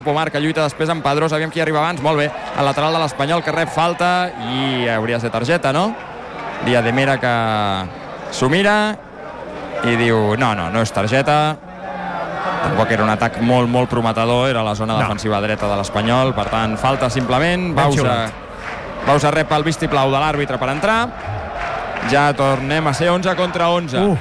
Omar, que lluita després amb Pedrosa, aviam qui arriba abans, molt bé, el lateral de l'Espanyol que rep falta i hauria de ser targeta, no? Díaz de Mera que s'ho mira i diu, no és targeta. Tampoc era un atac molt prometedor, era la zona defensiva dreta de l'Espanyol, per tant, falta simplement. Bausa rep el vistiplau de l'àrbitre per entrar. Ja tornem a ser 11 contra 11.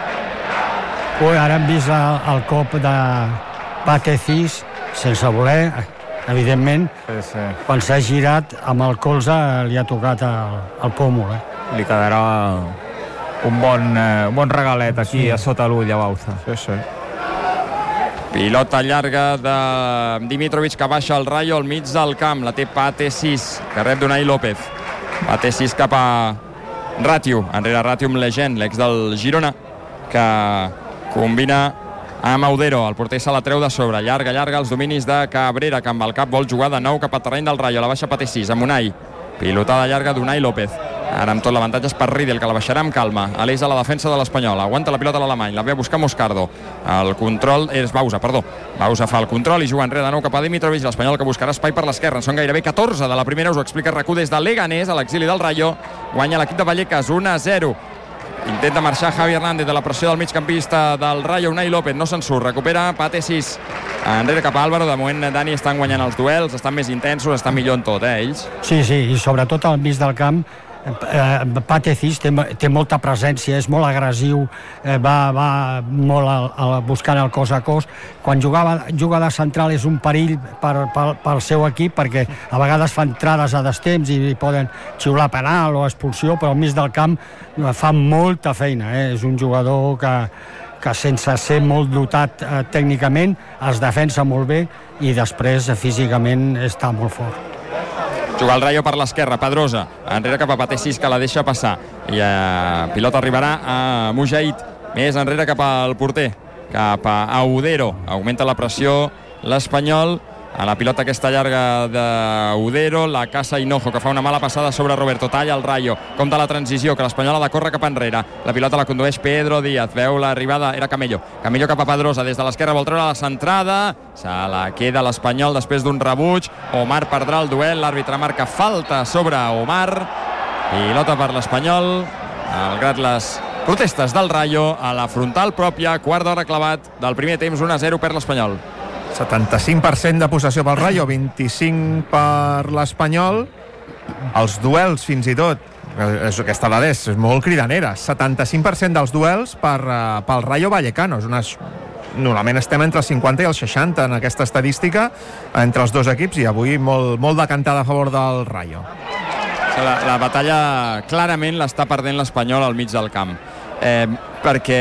Ara hem vist el cop de Patecis sense voler, evidentment. Sí. Quan s'ha girat amb el colze li ha tocat el pòmul. Li quedarà un bon regalet aquí a sota l'ull a Bauza. Sí. Pilota llarga de Dimitrovic que baixa el Rayo al mig del camp. La té Patecis, que rep d'Unai López. Patecis cap a Ratiu. Enrere Ratiu amb Legend, l'ex del Girona, que combina amb Audero. El porter se la treu de sobre. Llarga els dominis de Cabrera, que amb el cap vol jugar de nou cap a terreny del Rayo. La baixa Patecis amb Unai. Pilotada llarga d'Unai López. Ara amb tot l'avantatge és per Riedel, que la baixarà amb calma. A l'eix de la defensa de l'Espanyol. Aguanta la pilota l'alemany. La ve a buscar Moscardo. El control és Bausa, Bausa fa el control i juga enrere de nou cap a Dimitrovic. L'Espanyol que buscarà espai per l'esquerra. En són gairebé 14 de la primera. Us ho explica RAC1 des de Leganés, a l'exili del Rayo. Guanya l'equip de Vallecas 1-0. Intenta marxar Javi Hernández de la pressió del migcampista del Rayo, Unai López, no se'n surt, recupera Patecis enrere cap a Álvaro. De moment Dani estan guanyant els duels, estan més intensos, estan millor en tot, ells. Sí, i sobretot al mig del camp Patecis té molta presència, és molt agressiu, va molt buscant el cos a cos. Quan juga de central és un perill pel seu equip, perquè a vegades fa entrades a destemps i poden xiular penal o expulsió, però al mig del camp fa molta feina. És un jugador que sense ser molt dotat tècnicament es defensa molt bé i després físicament està molt fort. Juga el Rayo per l'esquerra, Pedrosa enrere cap a Patecis, que la deixa passar i pilota arribarà a Mujahid, més enrere cap al porter, cap a Audero. Augmenta la pressió l'Espanyol a la pilota aquesta llarga d'Audero, la caça Hinojo, que fa una mala passada sobre Roberto. Talla el Rayo, compta la transició, que l'Espanyol ha de córrer cap enrere. La pilota la condueix Pedro Díaz, veu l'arribada, era Camello cap a Pedrosa, des de l'esquerra vol treure la centrada, se la queda l'Espanyol després d'un rebuig. Omar perdrà el duel, l'àrbitre marca falta sobre Omar. Pilota per l'Espanyol, malgrat les protestes del Rayo, a la frontal pròpia, quart d'hora clavat del primer temps, 1-0 per l'Espanyol. 75% de possessió pel Rayo, 25% per l'Espanyol. Els duels, fins i tot, aquesta dada és molt cridanera, 75% dels duels pel Rayo Vallecano. Normalment estem entre el 50 i el 60 en aquesta estadística entre els dos equips, i avui molt decantada a favor del Rayo. La batalla clarament l'està perdent l'Espanyol al mig del camp, perquè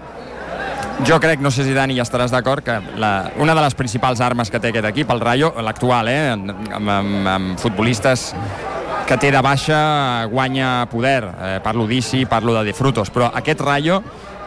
jo crec, no sé si Dani ja estaràs d'acord, que una de les principals armes que té aquest equip, el Rayo, l'actual, amb futbolistes que té de baixa, guanya poder. Parlo d'Isi, parlo de Frutos, però aquest Rayo,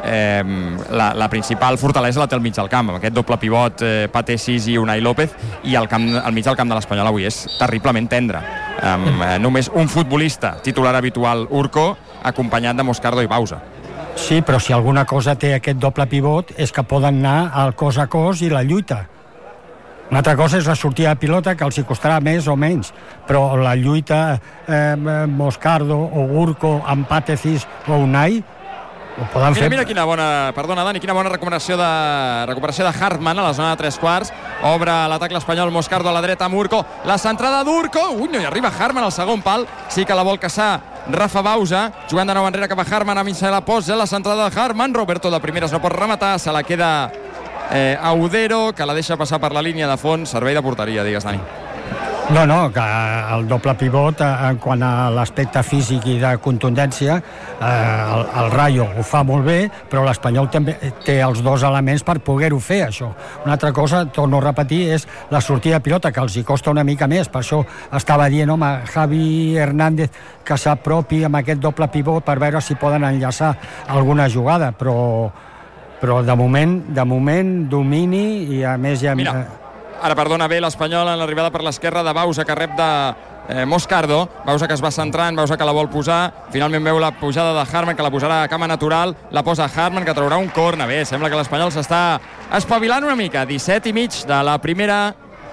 la principal fortalesa la té al mig del camp, amb aquest doble pivot Patecis i Unai López, i al mig del camp de l'Espanyol avui és terriblement tendre, amb només un futbolista titular habitual, Urco, acompanyat de Moscardo i Bausa. Sí, però si alguna cosa té aquest doble pivot és que poden anar al cos a cos i la lluita. Una altra cosa és la sortida de pilota, que els hi costarà més o menys, però la lluita Moscardo o Urco amb Patecis o Unai ho poden fer. Mira quina bona, perdona Dani, quina bona recuperació de Hartmann a la zona de 3/4. Obre l'atac l'Espanyol, Moscardo a la dreta amb Urco, la centrada d'Urco, no hi arriba Hartmann al segon pal, sí que la vol caçar Rafa Bausa, jugant de nou enrere cap a Hartmann, a mig se la posa, la centrada de Hartmann, Roberto de primeres no pot rematar, se la queda Audero, que la deixa passar per la línia de fons. Servei de porteria, digues, Dani. No, que el doble pivot en quant a l'aspecte físic i de contundència, el Rayo ho fa molt bé, però l'Espanyol també té els dos elements per poder-ho fer, això. Una altra cosa, torno a repetir, és la sortida de pilota, que els hi costa una mica més. Per això estava dient, Javi Hernández que s'apropi amb aquest doble pivot per veure si poden enllaçar alguna jugada, però de moment domini, i a més ja... Mira, ara perdona bé l'Espanyol en l'arribada per l'esquerra de Bausa, que rep de Moscardo. Bausa que es va centrant, Bausa que la vol posar, finalment veu la pujada de Hartmann, que la posarà a cama natural, la posa Hartmann, que traurà un córner. Bé, sembla que l'Espanyol s'està espavilant una mica. 17 i mig de la primera,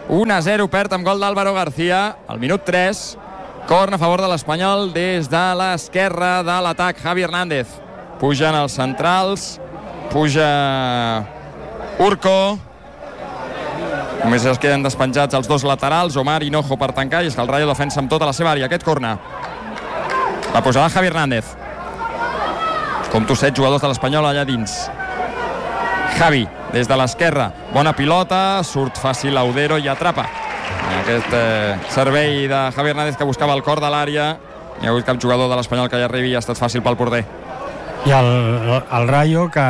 1-0 perd amb gol d'Álvaro García al minut 3. Corna a favor de l'Espanyol des de l'esquerra de l'atac. Javi Hernández. Pugen els centrals, puja Urco, només es queden despenjats els dos laterals, Omar i Hinojo per tancar, i és que el Rayo defensa amb tota la seva àrea aquest corna. La posarà Javi Hernández. Compto 7 jugadors de l'Espanyol allà dins. Javi, des de l'esquerra, bona pilota, surt fàcil Audero i atrapa. Aquest servei de Javi Hernández que buscava el cor de l'àrea. Hi ha hagut cap jugador de l'Espanyol que hi arribi i ha estat fàcil pel porter. I el Rayo, que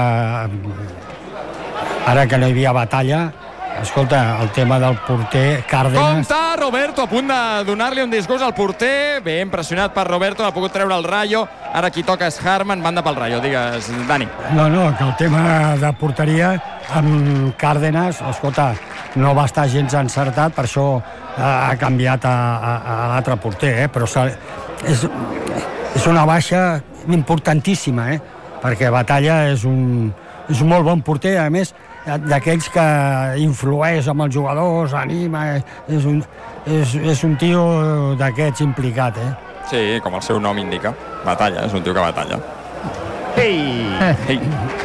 ara que no hi havia batalla, escolta, el tema del porter Cárdenas... Compte, Roberto, a punt de donar-li un disgust al porter. Ben pressionat per Roberto, ha pogut treure el Rayo. Ara qui toca és Harman, banda pel Rayo. Digues, Dani. No, que el tema de porteria amb Cárdenas, escolta, no va estar gens encertat, per això ha canviat a l'altre porter, però és una baixa importantíssima, perquè Batalla és un molt bon porter, a més d'aquells que influeix amb els jugadors, anima, és un tio d'aquests implicat. Sí, com el seu nom indica, Batalla, és un tio que batalla. Ei!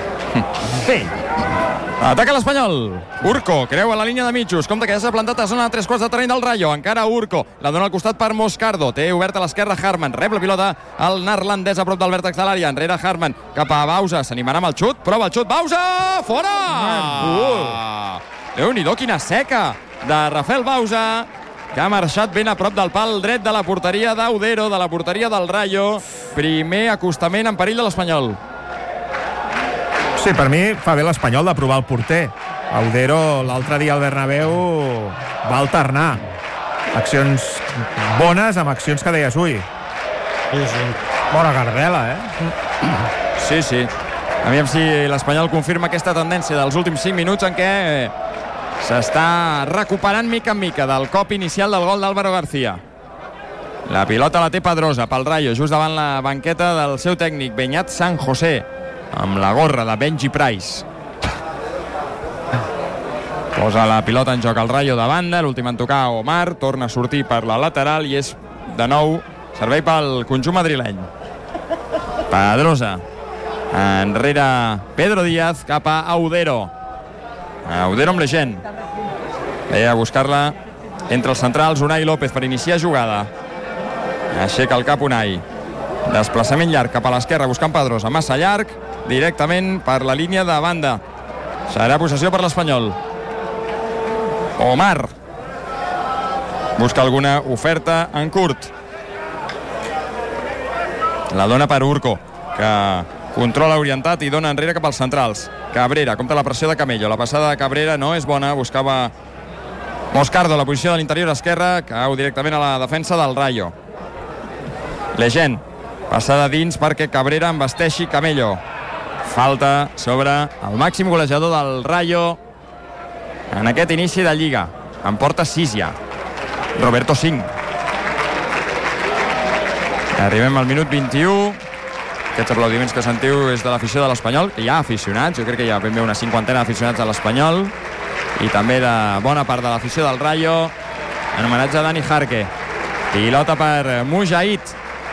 Ataca l'Espanyol. Urco creu a la línia de mitjos. Compte que ja s'ha plantat a zona de 3/4 de terreny del Rayo. Encara Urco. La dona al costat per Moscardo. Té obert a l'esquerra Harman. Rep la pilota el neerlandès a prop del vèrtex de l'àrea. Enrere Harman. Cap a Bausa. S'animarà amb el xut. Prova el xut. Bausa! Fora! Déu-n'hi-do, quina seca de Rafael Bausa, que ha marxat ben a prop del pal dret de la porteria d'Audero, de la porteria del Rayo. Primer acostament en perill de l'Espanyol. Sí, per mi fa bé l'Espanyol de provar el porter. Audero l'altre dia al Bernabéu va alternar accions bones amb accions que deies, ui. Sí. Bona Gardela, Sí. Aviam si l'Espanyol confirma aquesta tendència dels últims 5 minuts en què s'està recuperant mica en mica del cop inicial del gol d'Álvaro García. La pilota la té Pedrosa pel Rayo, just davant la banqueta del seu tècnic, Beñat San José, amb la gorra de Benji Price. Posa la pilota en joc al Rayo de banda, l'últim en tocar Omar, torna a sortir per la lateral i és de nou servei pel conjunt madrileny. Pedrosa enrere Pedro Díaz cap a Audero. Audero amb la gent. Ve a buscar-la entre els centrals Unai López per iniciar jugada. Aixeca el cap Unai. Desplaçament llarg cap a l'esquerra buscant Pedrosa. Massa llarg, directament per la línia de banda. Serà possessió per l'Espanyol. Omar busca alguna oferta en curt. La dona per Urco, que controla orientat i dona enrere cap als centrals. Cabrera, compta la pressió de Camello. La passada de Cabrera no és bona. Buscava Moscardo, la posició de l'interior esquerra. Cau directament a la defensa del Rayo. Legend, passada dins perquè Cabrera embesteixi Camello. Falta sobre el màxim golejador del Rayo en aquest inici de Lliga. En porta 6 ja. Roberto 5. Arribem al minut 21. Aquests aplaudiments que sentiu és de l'afició de l'Espanyol, que hi ha aficionats, jo crec que hi ha ben bé una 50ena d'aficionats de l'Espanyol, i també de bona part de l'afició del Rayo, en homenatge a Dani Jarque. Pilota per Mujahid.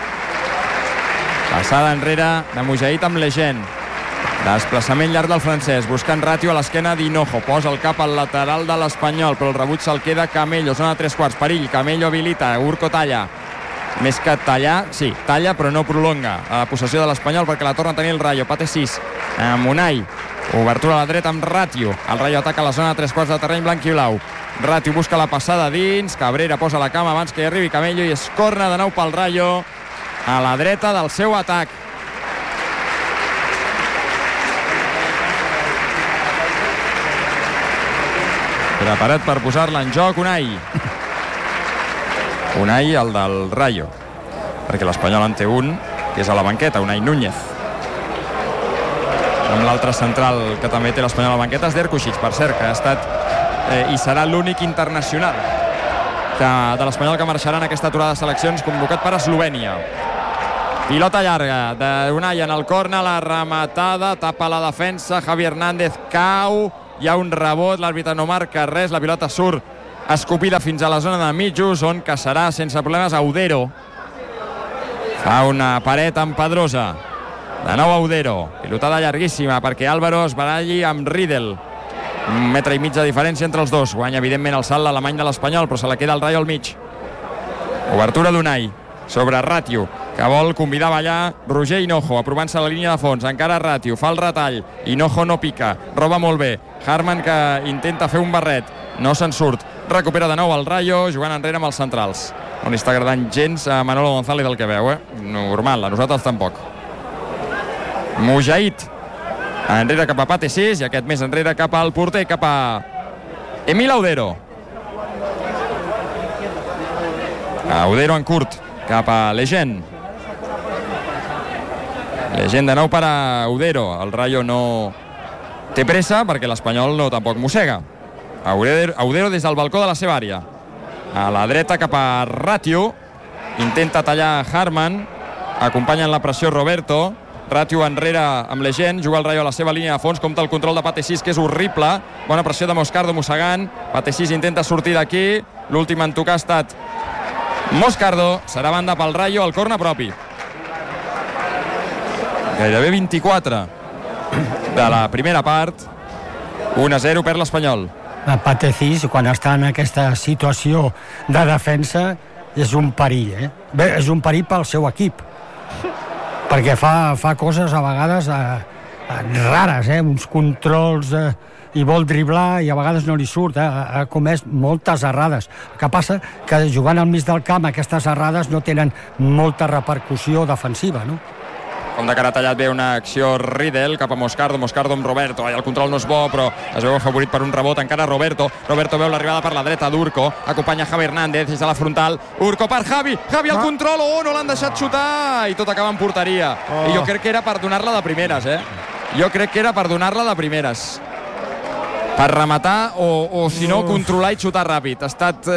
Passada enrere de Mujahid amb Legend. Desplaçament llarg del francès, buscant Ratio a l'esquena d'Hinojo. Posa el cap al lateral de l'Espanyol, però el rebuig se'l queda Camello. Zona de 3/4, perill. Camello habilita, Urco talla. Més que tallar, sí, talla però no prolonga a la possessió de l'Espanyol perquè la torna a tenir el Rayo. Pate 6 amb Unai. Obertura a la dreta amb Ratio. El Rayo ataca la zona de 3/4 de terreny blanc i blau. Ratio busca la passada dins. Cabrera posa la cama abans que hi arribi Camello i es corna de nou pel Rayo a la dreta del seu atac. Preparat per posar-la en joc Unai, el del Rayo, perquè l'Espanyol en té un, que és a la banqueta, Unai Núñez. Amb l'altre central que també té l'Espanyol a la banqueta és Derkušić, per cert, que ha estat i serà l'únic internacional de l'Espanyol que marxarà en aquesta aturada de seleccions, convocat per Eslovènia. Pilota llarga d'Unai en el córner, la rematada, tapa la defensa, Javi Hernández cau, hi ha un rebot, l'àrbitre no marca res, la pilota surt escopida fins a la zona de mitjos, on caçarà sense problemes Audero. Fa una paret amb Pedrosa. De nou Audero. Pilotada llarguíssima perquè Álvaro es baralli amb Riedel. 1,5 metre de diferència entre els dos. Guanya, evidentment, el salt l'alemany de l'Espanyol, però se la queda el Rayo al mig. Obertura d'Unai sobre Ratiu, que vol convidar a ballar Roger Hinojo, aprovant-se la línia de fons. Encara Ratiu, fa el retall. Hinojo no pica, roba molt bé. Harman, que intenta fer un barret, no se'n surt. Recupera de nou el Rayo, jugant enrere amb els centrals. No li està agradant gens a Manolo González el que veu, Normal, a nosaltres tampoc. Mujahid, enrere cap a Pate 6, i aquest més enrere cap al porter, cap a Emil Audero. Audero en curt, cap a Lejeune. Lejeune de nou per a Audero. El Rayo no té pressa perquè l'Espanyol no tampoc mossega. Audero des del balcó de la seva àrea. A la dreta cap a Ratiu. Intenta tallar Harman. Acompanyen la pressió Roberto. Ratiu enrere amb Lejeune. Juga el Rayo a la seva línia de fons. Compta el control de Pate 6, que és horrible. Bona pressió de Moscardo mossegant. Pate 6 intenta sortir d'aquí. L'últim en tocar ha estat Moscardo. Serà banda pel Rayo al corner propi. Gairebé 24 de la primera part. 1-0 per l'Espanyol. Pate 6, quan està en aquesta situació de defensa, és un perill, Bé, és un perill pel seu equip, perquè fa coses a vegades rares, uns controls, i vol driblar i a vegades no li surt, ha comès moltes errades. El que passa que jugant al mig del camp aquestes errades no tenen molta repercussió defensiva, no? Com de cara tallat ve una acció Riedel cap a Moscardo amb Roberto. El control no és bo, però es veu afavorit per un rebot. Encara Roberto veu l'arribada per la dreta d'Urco. Acompanya Javi Hernández des de la frontal. Urco per Javi al control. No l'han deixat xutar i tot acaba en porteria. I jo crec que era per donar-la de primeres, per rematar o si no, controlar i xutar ràpid. Ha estat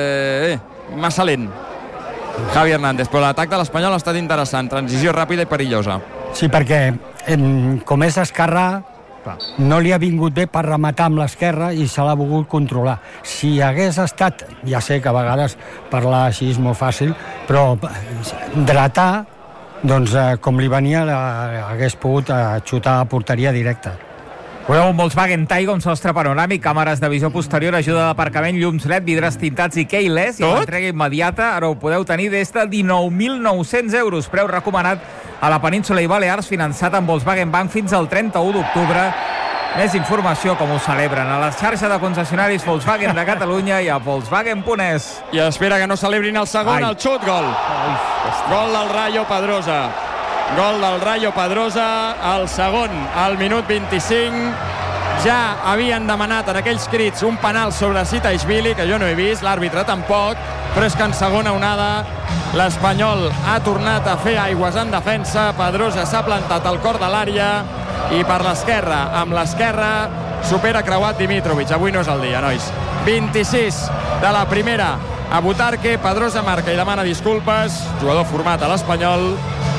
massa lent Javi Hernández, però l'atac de l'Espanyol ha estat interessant, transició ràpida i perillosa. Sí, perquè com és esquerrà, no li ha vingut bé per rematar amb l'esquerra i se l'ha volgut controlar. Si hagués estat, ja sé que a vegades parlar així és molt fàcil, però dretar, doncs com li venia, hagués pogut xutar a porteria directa. Voleu un Volkswagen Taigo amb sostre panoràmic, càmeres de visió posterior, ajuda d'aparcament, llums LED, vidres tintats i keyless, i l'entrega immediata. Ara ho podeu tenir des de 19.900 euros. Preu recomanat a la península i Balears, finançat amb Volkswagen Bank fins al 31 d'octubre. Més informació, com ho celebren, a la xarxa de concessionaris Volkswagen de Catalunya i a Volkswagen.es. I espera que no celebrin el segon, el xut, gol. Gol del Rayo Pedrosa. Gol del Rayo Pedrosa, el segon al minut 25. Ja havien demanat en aquells crits un penal sobre Sitaishvili, que jo no he vist, l'àrbitre tampoc, però és que en segona onada l'Espanyol ha tornat a fer aigües en defensa. Pedrosa s'ha plantat al cor de l'àrea i per l'esquerra, amb l'esquerra, supera creuat Dimitrovic. Avui no és el dia, nois. 26 de la primera a Butarque. Pedrosa marca i demana disculpes. Jugador format a l'Espanyol.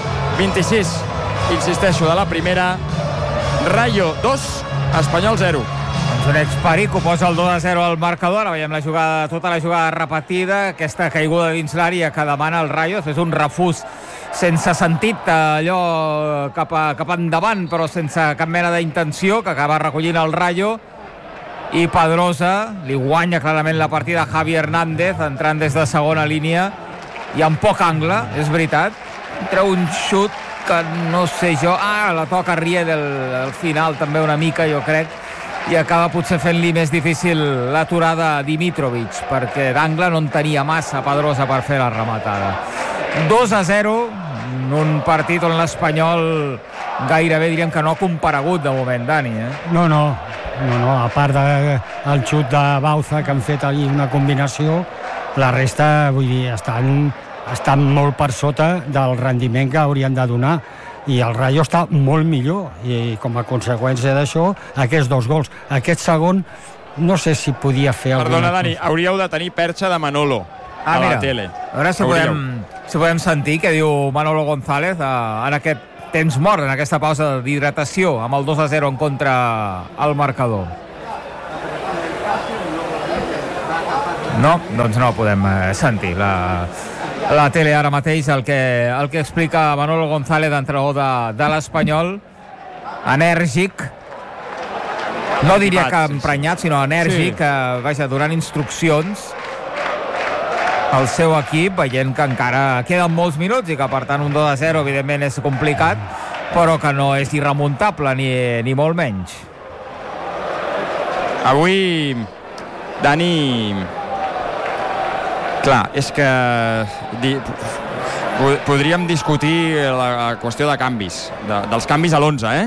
26, insisteixo, de la primera. Rayo 2, Espanyol 0. Doncs un experico posa el 2-0 al marcador. Ara veiem tota la jugada repetida, aquesta caiguda dins l'àrea que demana el Rayo. És un refús sense sentit, allò cap endavant, però sense cap mena d'intenció, que acaba recollint el Rayo. I Pedrosa li guanya clarament la partida a Javi Hernández, entrant des de segona línia i amb poc angle, és veritat. Treu un xut que no sé jo... la toca Riedel al final també una mica, jo crec, i acaba potser fent-li més difícil l'aturada a Dimitrovic, perquè d'angle no en tenia massa Pedrosa per fer la rematada. 2-0, un partit on l'Espanyol gairebé diríem que no ha comparegut de moment, Dani. No, a part del xut de Bauza, que han fet allí una combinació, la resta, vull dir, estan molt per sota del rendiment que haurien de donar, i el Rayo està molt millor, i com a conseqüència d'això, aquests dos gols. Aquest segon, no sé si podia fer alguna cosa. Perdona, Dani, hauríeu de tenir perxa de Manolo a la tele. A veure si podem sentir què diu Manolo González en aquest temps mort, en aquesta pausa d'hidratació, amb el 2-0 en contra al marcador. No, doncs no podem sentir la tele ara mateix el que explica Manolo González, entrenador de l'Espanyol. Enèrgic, no diria que emprenyat, sinó enèrgic, vaja, donant instruccions al seu equip, veient que encara queden molts minuts i que per tant un 2-0 evidentment és complicat, però que no és irremuntable ni molt menys. Avui, Dani, clar, és que podríem discutir la qüestió de canvis, dels canvis a l'11,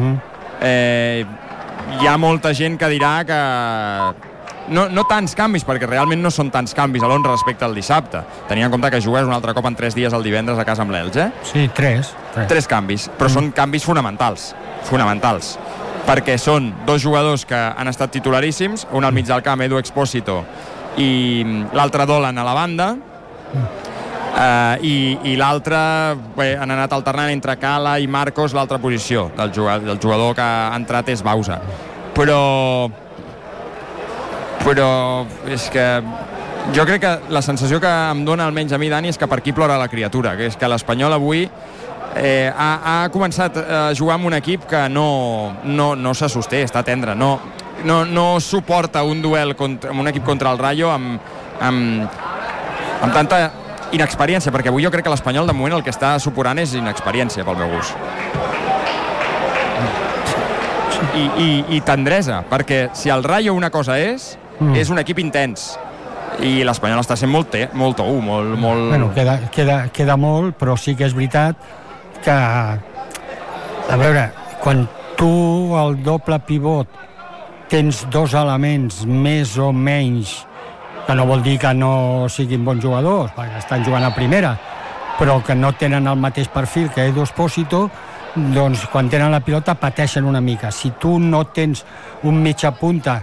hi ha molta gent que dirà que no tants canvis, perquè realment no són tants canvis a l'11 respecte al dissabte, tenint en compte que jugues un altre cop en 3 dies el divendres a casa amb l'Elx, Sí, 3 canvis, però són canvis fonamentals, perquè són 2 jugadors que han estat titularíssims, un al mig del camp, Edu Expósito, i l'altre Dolan a la banda, i l'altre han anat alternant entre Cala i Marcos l'altra posició del jugador que ha entrat és Bausa, però és que jo crec que la sensació que em dona almenys a mi, Dani, és que per aquí plora la criatura, que és que l'Espanyol avui ha començat a jugar amb un equip que no se sosté, està tendre, no suporta un duel amb un equip contra el Rayo amb tanta inexperiència, perquè avui jo crec que l'Espanyol de moment el que està suporant és inexperiència pel meu gust i tendresa, perquè si el Rayo una cosa és un equip intens i l'Espanyol està sent molt tou, molt... Bueno, queda molt, però sí que és veritat que, a veure, quan tu al doble pivot tens 2 elements més o menys, que no vol dir que no siguin bons jugadors, perquè estan jugant a primera, però que no tenen el mateix perfil que Edu Expósito, doncs quan tenen la pilota pateixen una mica. Si tu no tens un mitja punta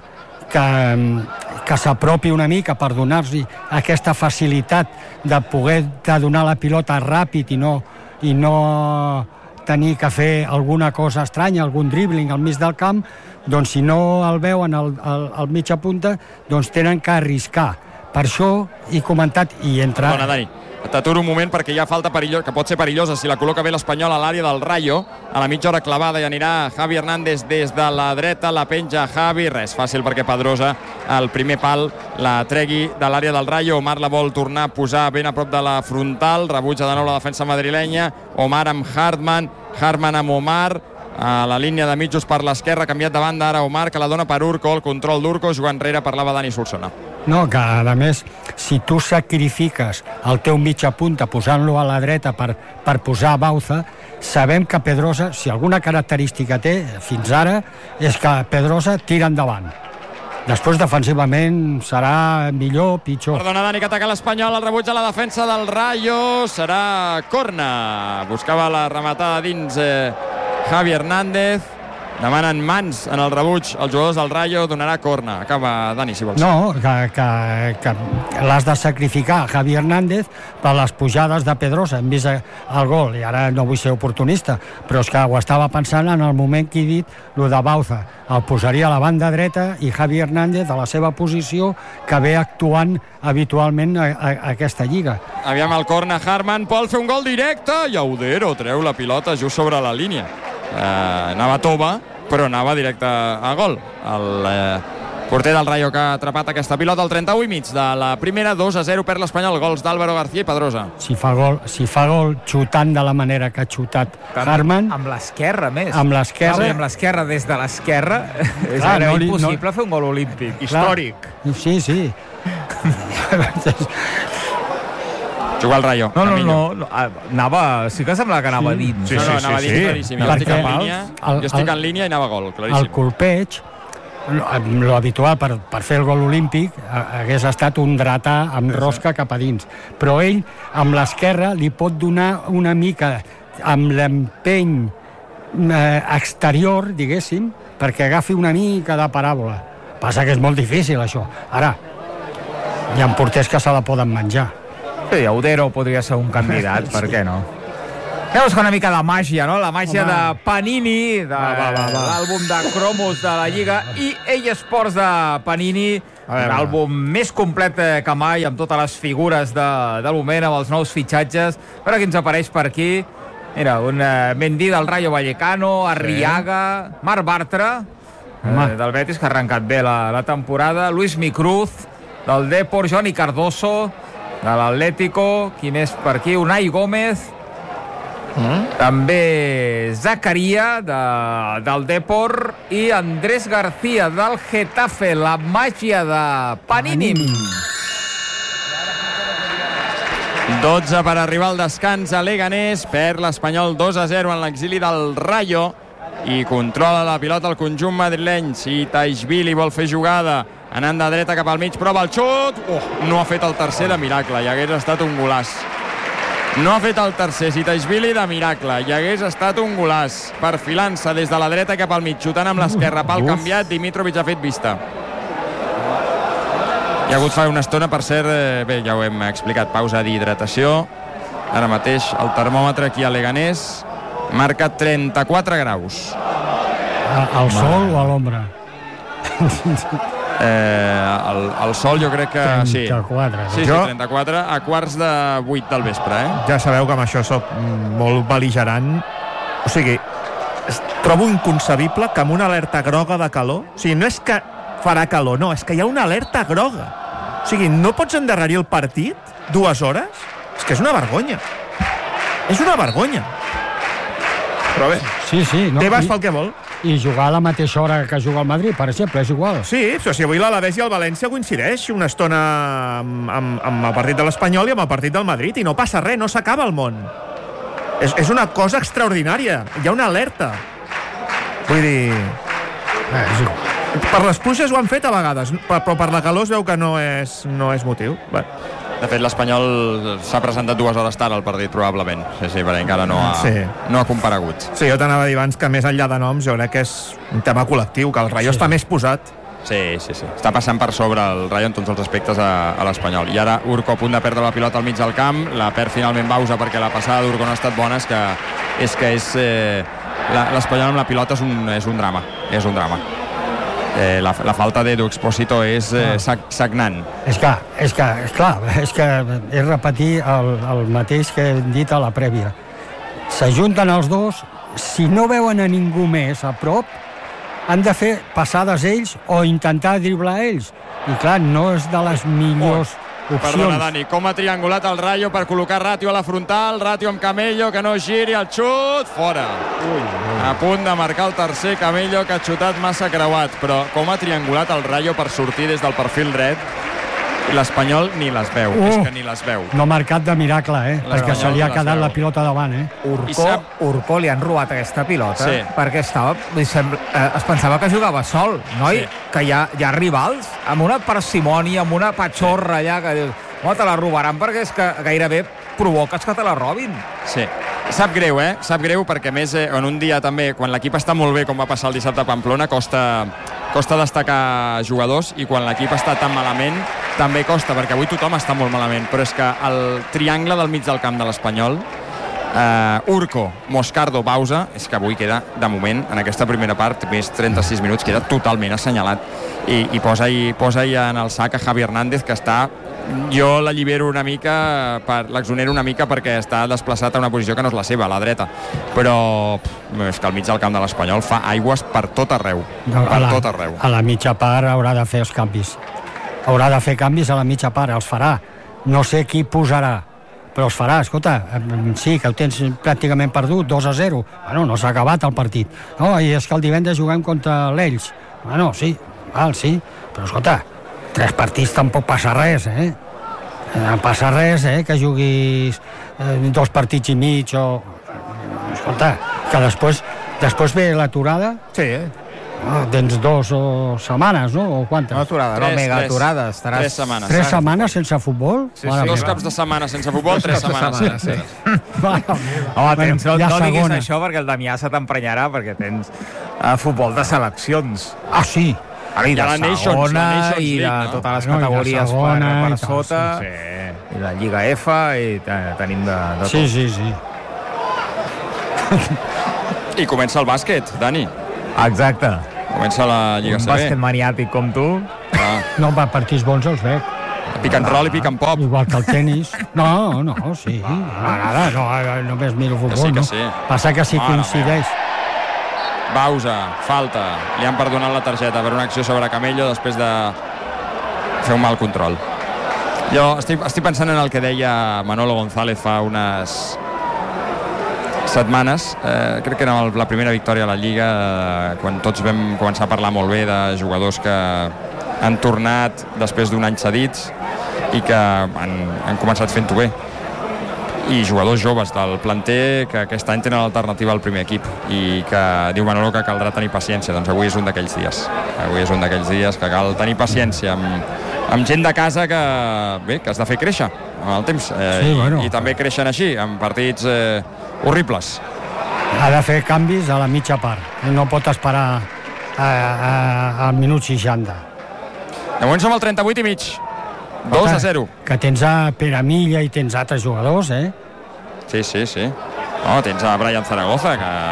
que s'apropi una mica per donar-li aquesta facilitat de poder donar la pilota ràpid i no tenir que fer alguna cosa estranya, algun dribbling al mig del camp, doncs si no el veuen al mitja punta, doncs tenen que arriscar. Per això he comentat i entrar... Dona, Dani, t'aturo un moment perquè hi ha falta que pot ser perillosa si la col·loca bé l'Espanyol a l'àrea del Rayo, a la mitja hora clavada, i anirà Javi Hernández des de la dreta, la penja Javi, res fàcil perquè Pedrosa al primer pal la tregui de l'àrea del Rayo. Omar la vol tornar a posar ben a prop de la frontal, rebutja de nou la defensa madrilenya, Omar amb Hartman amb Omar, a la línia de mitjos per l'esquerra, canviat de banda ara Omar, que la dona per Urco, el control d'Urco, jugant enrere, parlava Dani Solsona. No, que a més, si tu sacrifiques el teu mitja punta posant-lo a la dreta per posar Bauza, sabem que Pedrosa, si alguna característica té fins ara, és que Pedrosa tira endavant. Després, defensivament, serà millor, pitjor. Perdona, Dani, que ataca l'Espanyol, el rebuig a la defensa del Rayo, serà corna. Buscava la rematada dins Javi Hernández, demanen mans en el rebuig els jugadors del Rayo, donarà corna. Acaba, Dani, si vols. No, que l'has de sacrificar Javi Hernández per les pujades de Pedrosa. Hem vist el gol, i ara no vull ser oportunista, però és que ho estava pensant en el moment que he dit, lo de Bauza. El posaria a la banda dreta i Javi Hernández a la seva posició, que ve actuant habitualment a aquesta lliga. Aviam el corna, Hartman vol fer un gol directe, i Audero treu la pilota just sobre la línia. Anava tova, però anava directe a gol. El porter del Rayo que ha atrapat aquesta pilota al 31,5 de la primera. 2-0 per l'Espanyol, gols d'Álvaro García i Pedrosa. Si fa gol xutant de la manera que ha xutat Hartman, amb l'esquerra més, amb l'esquerra des de l'esquerra és impossible fer un gol olímpic històric. Sí Juga el Rayo. No, sí que sembla que anava dins. Sí, anava dins, claríssim. Jo estic en línia i anava gol, claríssim. El colpeig, lo habitual per fer el gol olímpic hagués estat un dretà amb rosca cap a dins, però ell amb l'esquerra li pot donar una mica amb l'empeny exterior, diguéssim, perquè agafi una mica de paràbola. Passa que és molt difícil això. Ara, hi ha porters que se la poden menjar. Sí, Audero podria ser un candidat, per què no? Veus que una mica de màgia, no? La màgia de Panini, de l'àlbum de cromos de la Lliga, i eSports de Panini L'àlbum més complet que mai, amb totes les figures del moment, amb els nous fitxatges. A veure qui ens apareix per aquí. Mira, un Mendy del Rayo Vallecano, Arriaga, Marc Bartra, del Betis, que ha arrencat bé la temporada, Luis Micruz, del Depor, Johnny Cardoso, de l'Atlético, qui més per aquí? Unai Gómez, també Zakaria, del Depor, i Andrés García, del Getafe, la màgia de Panini. 12 per arribar al descans a Leganés, perd l'Espanyol 2-0 en l'exili del Rayo i controla la pilota el conjunt madrileny. Si Taishvili vol fer jugada anant de dreta cap al mig, prova el xut, no ha fet el tercer de miracle, i hagués estat un golaç. No ha fet el tercer Taishvili de miracle, i hagués estat un golaç, perfilant-se des de la dreta cap al mig, xutant amb l'esquerra, pal canviat, Dimitrovic ha fet vista. Hi ha hagut fa una estona, per cert, bé, ja ho hem explicat, pausa d'hidratació. Ara mateix el termòmetre aquí a Leganés marca 34 graus. Al sol o a l'ombra? El sol jo crec que 34. Sí, 34 a quarts de 8 del vespre. Ja sabeu que amb això soc molt bel·ligerant. O sigui, trobo inconcebible que amb una alerta groga de calor, o sigui, no és que farà calor, no, és que hi ha una alerta groga. O sigui, no pots endarrerir el partit 2 hores? És que és una vergonya. És una vergonya. Però bé, sí, no, Tebas fa el que vol. I jugar a la mateixa hora que juga el Madrid, per exemple, és igual. Sí, però si avui l'Alavés i el València coincideix una estona amb el partit de l'Espanyol i amb el partit del Madrid, i no passa res, no s'acaba el món. És una cosa extraordinària. Hi ha una alerta. Vull dir... Per les pluges ho han fet a vegades, però per la calor es veu que no és motiu. Bé. De fet, l'Espanyol s'ha presentat 2 hores tard al partit, probablement. Sí, perquè encara no ha comparegut. Sí, jo t'anava a dir abans que més enllà de noms, jo crec que és un tema col·lectiu, que el Rayo està més posat. Sí. Està passant per sobre el Rayo en tots els aspectes a l'Espanyol. I ara Urco a punt de perdre la pilota al mig del camp, la perd finalment Bausa perquè la passada d'Urco no ha estat bona, l'Espanyol amb la pilota és un drama. És un drama. La falta d'Edu Expósito és sagnant. És que és repetir el mateix que hem dit a la prèvia. S'ajunten els dos, si no veuen a ningú més a prop, han de fer passades ells o intentar driblar ells. I clar, no és de les millors opcions. Perdona, Dani, com ha triangulat el Rayo per col·locar Ratio a la frontal, Ratio amb Camello, que no giri, el xut, fora. A punt de marcar el tercer, Camello, que ha xutat massa creuat, però com ha triangulat el Rayo per sortir des del perfil dret, l'Espanyol ni les veu, és que ni les veu. No ha marcat de miracle, perquè se li ha quedat la pilota davant, Urco li han robat aquesta pilota, perquè es pensava que jugava sol, noi, que hi ha rivals, amb una parsimònia, amb una patxorra allà, que dius, te la robaran perquè és que gairebé provoques que te la robin. Sí. Sap greu, Sap greu perquè, més, en un dia també, quan l'equip està molt bé, com va passar el dissabte a Pamplona, costa destacar jugadors, i quan l'equip està tan malament també costa, perquè avui tothom està molt malament, però és que el triangle del mig del camp de l'Espanyol, Urco, Moscardo, Bausa, és que avui queda, de moment, en aquesta primera part, més 36 minuts, queda totalment assenyalat, i posa en el sac a Javi Hernández, que està... Jo l'allibero una mica, l'exonero una mica perquè està desplaçat a una posició que no és la seva, a la dreta, però és que al mig del camp de l'Espanyol fa aigües per tot arreu, tot arreu. A la mitja part haurà de fer els canvis, haurà de fer canvis a la mitja part, els farà, no sé qui posarà, però els farà. Escolta, sí, que ho tens pràcticament perdut, 2-0, bueno, no s'ha acabat el partit, no, i és que el divendres juguem contra l'Ells, bueno, sí, però escolta, 3 partits tampoc passa res, No passa res, que juguis 2 partits i mig o... Escolta, que després ve l'aturada. Sí, tens 2 setmanes, no? O quantes? No aturada, no, mega aturada. 3 setmanes. 3 setmanes sense futbol? Sí, 2 caps de setmana sense futbol, 3 setmanes. Sí. Home, no diguis això perquè el Damià se t'emprenyarà, perquè tens futbol de seleccions. Ah, sí? I de segona i de totes les categories per sota, i la Lliga F, i tenim de tot. Sí. I comença el bàsquet, Dani. Exacte. Comença la Lliga CB. Un bàsquet maniàtic com tu. No, partits bons els veig. Pick and roll i pick and pop. Igual que el tenis. No, sí. M'agrada, no, només miro futbol, que no? sí. Passa que sí coincideix. Bausa, falta. Li han perdonat la targeta per una acció sobre Camello després de fer un mal control. Jo estic pensant en el que deia Manolo González fa unes setmanes. Crec que era la primera victòria a la Lliga, quan tots vam començar a parlar molt bé de jugadors que han tornat després d'un any cedits i que han començat fent-ho bé, i jugadors joves del planter que aquest any tenen l'alternativa al primer equip i que diu Manolo que caldrà tenir paciència. Doncs avui és un d'aquells dies que cal tenir paciència amb gent de casa que has de fer créixer amb el temps, i també creixen així en partits horribles. Ha de fer canvis a la mitja part, no pot esperar al minut 60. De moment som al 38 i mig, 2-0. Que tens a Pere Milla i tens altres jugadors, Sí. No, tens a Brian Zaragoza,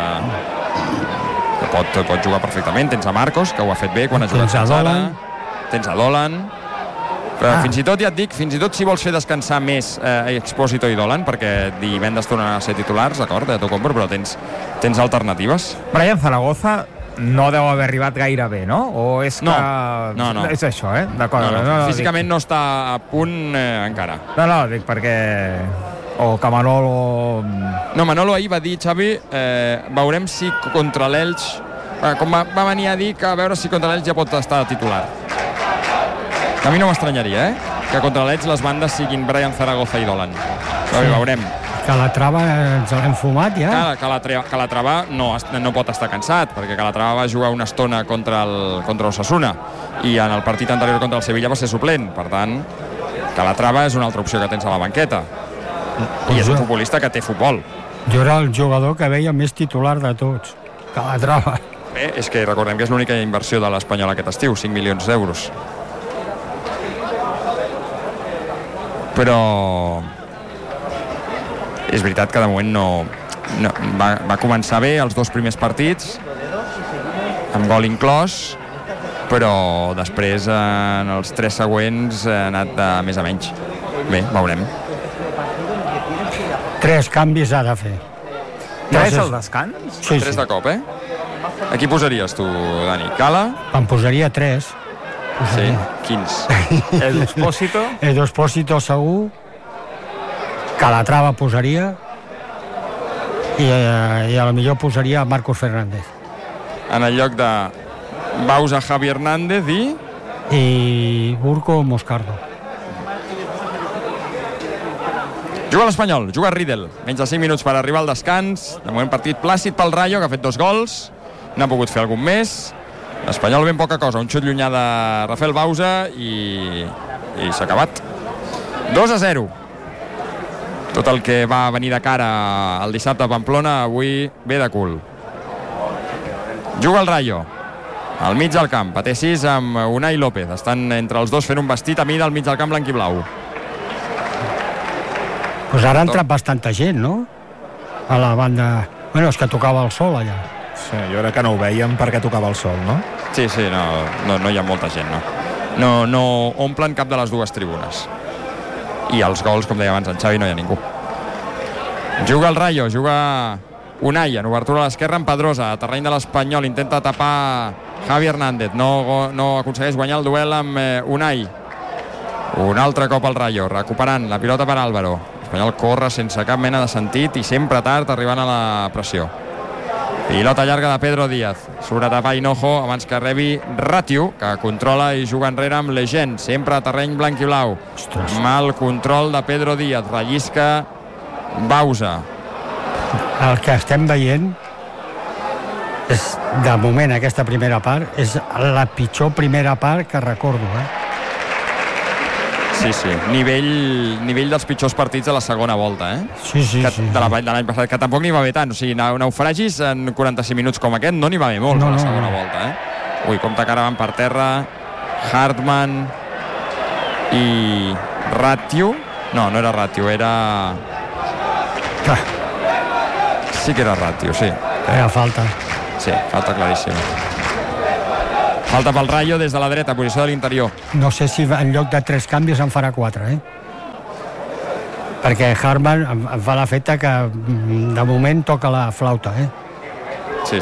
que pot jugar perfectament. Tens a Marcos, que ho ha fet bé quan ha jugat fins ara. Tens a Dolan. Però fins i tot, ja et dic, fins i tot si vols fer descansar més Expósito i Dolan, perquè divendres tornen a ser titulars, d'acord, de Tocombo, però tens alternatives. Brian Zaragoza no deu haver arribat gaire bé, no? O és que... No. És això, d'acord. No. Físicament no està a punt encara. No, dic perquè... O que Manolo... No, Manolo ahir va dir, Xavi, veurem si contra l'Elx... Com va venir a dir que a veure si contra l'Elx ja pot estar titular. A mi no m'estranyaria, que contra l'Elx les bandes siguin Brian Zaragoza i Dolan. Però veurem. Calatrava ens l'hem fumat, ja? Calatrava no pot estar cansat, perquè Calatrava va jugar una estona contra Osasuna i en el partit anterior contra el Sevilla va ser suplent. Per tant, Calatrava és una altra opció que tens a la banqueta. I és un futbolista que té futbol. Jo era el jugador que veia més titular de tots, Calatrava. Bé, és que recordem que és l'única inversió de l'Espanyol aquest estiu, 5 milions d'euros. Però és veritat que de moment no va començar bé els dos primers partits amb gol inclòs, però després en els 3 següents ha anat de més a menys. Bé, veurem. 3 canvis ha de fer. 3 al descans? Sí. 3 de cop, A qui posaries tu, Dani? Cala? Em posaria 3. Sí, quins? Edu Expósito? Edu Expósito segur. Calatrava posaria. I a lo millor posaria Marcos Fernández. En el lloc de Bausa, Javi Hernández i Urco Moscardo. Juga l'Espanyol, juga Riedel. Menys de 5 minuts per arribar al descans. De moment partit plàcid pel Rayo, que ha fet 2 gols. N'ha pogut fer algun més. L'Espanyol ben poca cosa. Un xut llunyà de Rafael Bausa i s'ha acabat. 2-0. Tot el que va venir de cara el dissabte a Pamplona avui ve de cul. Juga el Rayo al mig del camp, a T6 amb Unai López. Estan entre els dos fent un vestit a mida al mig del camp blanc i blau. Pues ara ha entrat bastanta gent, no? A la banda... Bueno, és que tocava el sol allà. Sí, jo crec que no ho veiem perquè tocava el sol, no? Sí, no hi ha molta gent, no. No omplen cap de les dues tribunes. I els gols, com deia abans en Xavi, no hi ha ningú. Juga el Rayo, juga Unai en obertura a l'esquerra amb Pedrosa, a terreny de l'Espanyol, intenta tapar Javi Hernández, no aconsegueix guanyar el duel amb Unai. Un altre cop al Rayo, recuperant la pilota per Álvaro. L'Espanyol corre sense cap mena de sentit i sempre tard, arribant a la pressió. Pilota llarga de Pedro Díaz, surt a tapar Hinojo abans que rebi Ratiu, que controla i juga enrere amb Legend, sempre a terreny blanc i blau. Ostres. Mal control de Pedro Díaz, rellisca Bausa. El que estem veient és, de moment, aquesta primera part és la pitjor primera part que recordo, Sí, nivell dels pitjors partits de la segona volta, Sí. De l'any passat, que tampoc n'hi va bé tant. O sigui, naufragis en 45 minuts com aquest no n'hi va bé molt a la segona volta, Ui, compte que ara van per terra Hartmann i Ratiu. No era Ratiu, era... Sí que era Ratiu, sí. Era falta. Sí, falta claríssima. Falta pel Rayo des de la dreta, posició de l'interior. No sé si en lloc de 3 canvis en farà 4, perquè Hartmann em fa l'efecte que de moment toca la flauta, Sí.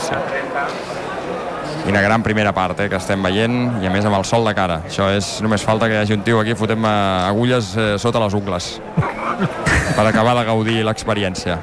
Quina gran primera part que estem veient, i a més amb el sol de cara. Això és, només falta que hi hagi un tio aquí fotent agulles sota les ungles per acabar de gaudir l'experiència.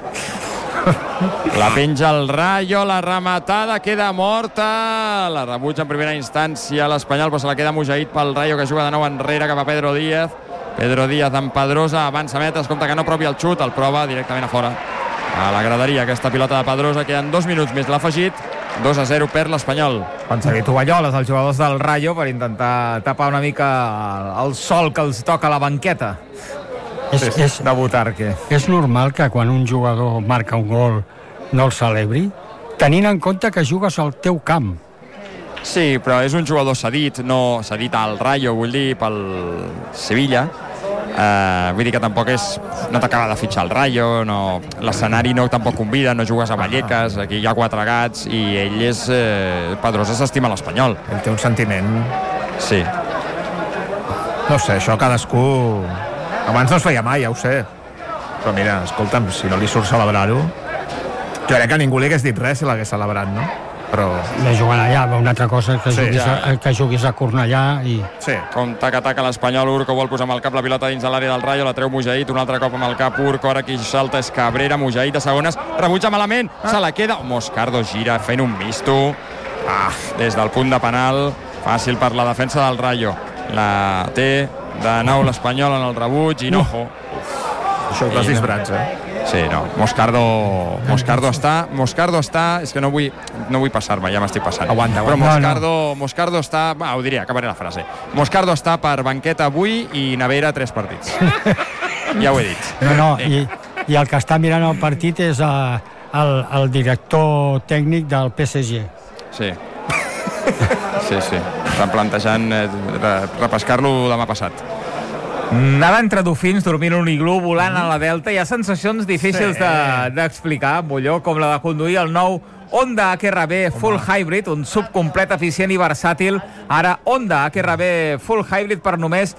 La penja el Rayo, la rematada queda morta, la rebutja en primera instància l'Espanyol, però se la queda Mujaït pel Rayo, que juga de nou enrere cap a Pedro Díaz amb Pedrosa, avança metres, compte que no propi el xut, el prova directament a fora a la graderia, aquesta pilota de Pedrosa. Queden 2 minuts més, l'ha afegit. 2-0 per l'Espanyol. Van seguir tovalloles els jugadors del Rayo per intentar tapar una mica el sol que els toca a la banqueta de Butarque. És normal que quan un jugador marca un gol no el celebri, tenint en compte que jugues al teu camp. Sí, però és un jugador cedit, no cedit al Rayo, vull dir, pel Sevilla. Vull dir que tampoc no t'acaba de fitxar el Rayo, l'escenari no tampoc convida, no jugues a Vallecas, aquí hi ha 4 gats i ell és Pedrosa, s'estima l'Espanyol. Ell té un sentiment. Sí. No sé, això cadascú... Abans no es feia mai, ja ho sé. Però mira, escolta'm, si no li surt celebrar-ho, jo crec que ningú li hagués dit res si l'hagués celebrat, no? Però... De jugar allà, una altra cosa és que juguis a Cornellà i... Sí. Com taca l'Espanyol, Urco vol posar amb el cap la pilota dins de l'àrea del Rayo, la treu Mujaït, un altre cop amb el cap Urco, ara qui salta és Cabrera, Mujaït de segones, rebutja malament, se la queda, Moscardo gira fent un misto, des del punt de penal, fàcil per la defensa del Rayo, la té de nou l'Espanyol en el rebuig, Hinojo. Això és disbrats, Sí, no, Moscardo està, és que no vull passar-me, ja m'estic passant. Aguanta. Però Moscardo està, ho diré, acabaré la frase. Moscardo està per banqueta avui i nevera 3 partits. Ja ho he dit. I el que està mirant el partit és el director tècnic del PSG. Sí. Estan plantejant repescar-lo demà passat. Nada entre dofins, dormint en un iglú, volant a la Delta. Hi ha sensacions difícils d'explicar, Molló, com la de conduir el nou Honda HRV Full Hybrid, un subcomplet eficient i versàtil. Ara Honda HRV Full Hybrid per només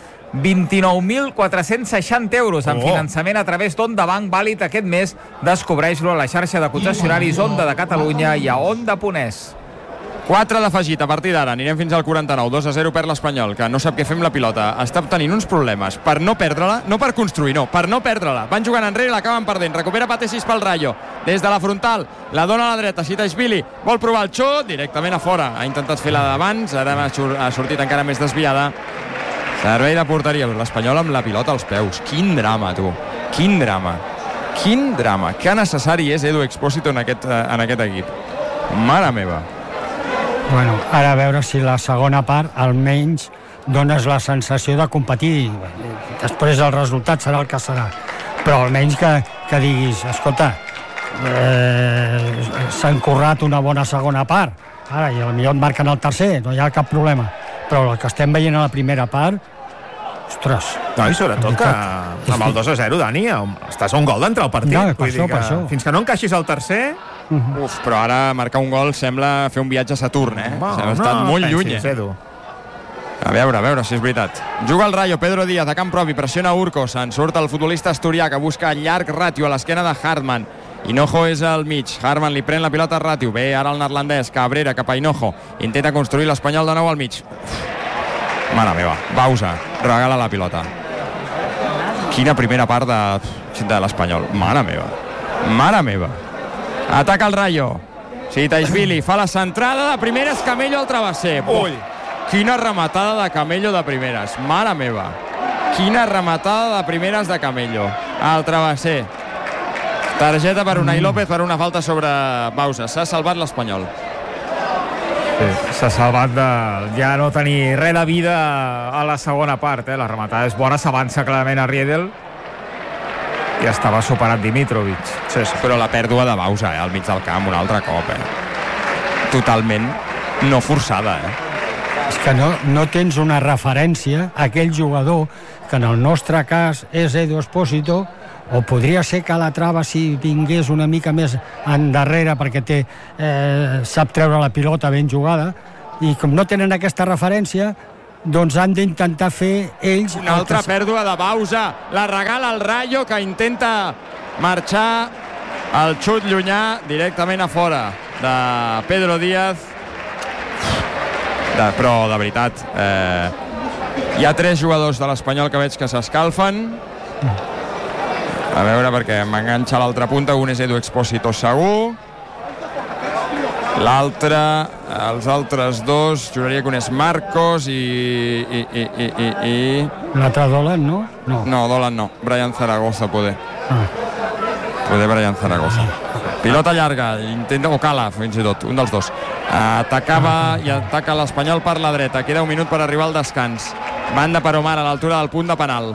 29.460 euros en finançament a través d'Honda Bank, vàlid aquest mes. Descobreix-lo a la xarxa de concessionaris Honda de Catalunya i a Honda.es. 4 d'afegit a partir d'ara, anirem fins al 49, 2-0 per l'Espanyol, que no sap què fer amb la pilota, està tenint uns problemes per no perdre-la, no per construir, no, per no perdre-la, van jugant enrere i l'acaben perdent, recupera Patesis pel Rayo, des de la frontal, la dona a la dreta, Sitaishvili, vol provar el xut, directament a fora, ha intentat fer la d'abans, ara ha sortit encara més desviada, servei de porteria, l'Espanyol amb la pilota als peus, quin drama, tu, quin drama, que necessari és Edu Expósito en aquest equip, mare meva. Bueno, ara a veure si la segona part almenys dones la sensació de competir. Després el resultat serà el que serà. Però almenys que diguis, escolta, s'ha encurrat una bona segona part. Ara, i potser et marquen el tercer, no hi ha cap problema. Però el que estem veient a la primera part, ostres. No, i sobretot que amb el 2-0, Dani, estàs a un gol d'entrar al partit. No, per això. Fins que no encaixis el tercer... Però ara marcar un gol sembla fer un viatge a Saturn, ha estat molt lluny. A veure si és veritat. Juga el Rayo, Pedro Díaz a camp propi, pressiona Urco, se'n surt el futbolista asturià que busca llarg Ràtio a l'esquena de Hartmann. Hinojo és al mig, Hartmann li pren la pilota a Ràtio, bé ara el neerlandès, Cabrera cap a Hinojo, intenta construir l'Espanyol de nou al mig. Mare meva, Bausa regala la pilota. Quina primera part de l'Espanyol, mare meva. Ataca el Rayo, Sitaishvili fa la centrada de primeres, Camello al travesser. Ull, quina rematada de Camello de primeres, mare meva, quina rematada de primeres de Camello al travesser. Targeta per Unai López per una falta sobre Bausa. S'ha salvat l'Espanyol. S'ha salvat de ja no tenir res de vida a la segona part, la rematada és bona, s'avança clarament a Riedel i estava superat Dimitrovic. Sí, però la pèrdua de Bausa al mig del camp un altre cop, totalment no forçada. És que no tens una referència a aquell jugador que en el nostre cas és Edu Expósito, o podria ser Calatrava si vingués una mica més endarrere perquè sap treure la pilota ben jugada, i com no tenen aquesta referència, doncs han d'intentar fer ells... Una altra pèrdua de Bausa, la regala el Rayo, que intenta marxar, el xut llunyà directament a fora de Pedro Díaz. Però de veritat, hi ha 3 jugadors de l'Espanyol que veig que s'escalfen. A veure, perquè m'enganxa l'altra punta. Un és Edu Expósito segur, l'altre, els altres 2, juraria que un és Marcos i... L'altre Dolan, no? No, Dolan no, Brian Zaragoza poder Brian Zaragoza. Pilota llarga, intenta Ocala, fins i tot, un dels 2. Atacava i ataca l'Espanyol per la dreta. Queda un minut per arribar al descans. Banda per Omar a l'altura del punt de penal.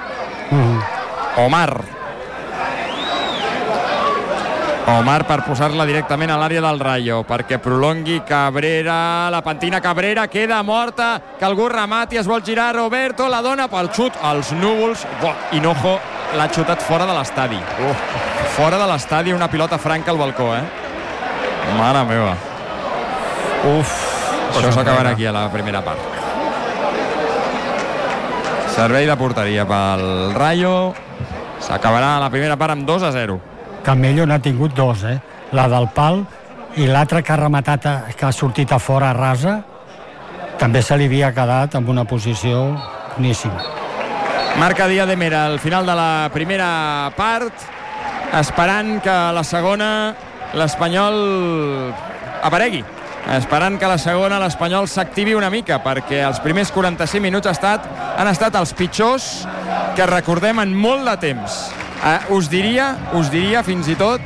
Omar per posar-la directament a l'àrea del Rayo, perquè prolongui Cabrera, la pentina Cabrera, queda morta, que algú remati, es vol girar Roberto, la dona pel xut als núvols. Hinojo l'ha xutat fora de l'estadi. Fora de l'estadi, una pilota franca al balcó, mare meva. Això s'acabarà aquí a la primera part. Servei de porteria pel Rayo. S'acabarà la primera part amb 2-0. Camello n'ha tingut 2, la del pal i l'altra que ha rematat, que ha sortit a fora a rasa, també se li havia quedat en una posició boníssima. Marca Díaz de Mera al final de la primera part, esperant que la segona l'Espanyol aparegui, esperant que la segona l'Espanyol s'activi una mica, perquè els primers 45 minuts han estat els pitjors que recordem en molt de temps. Us diria fins i tot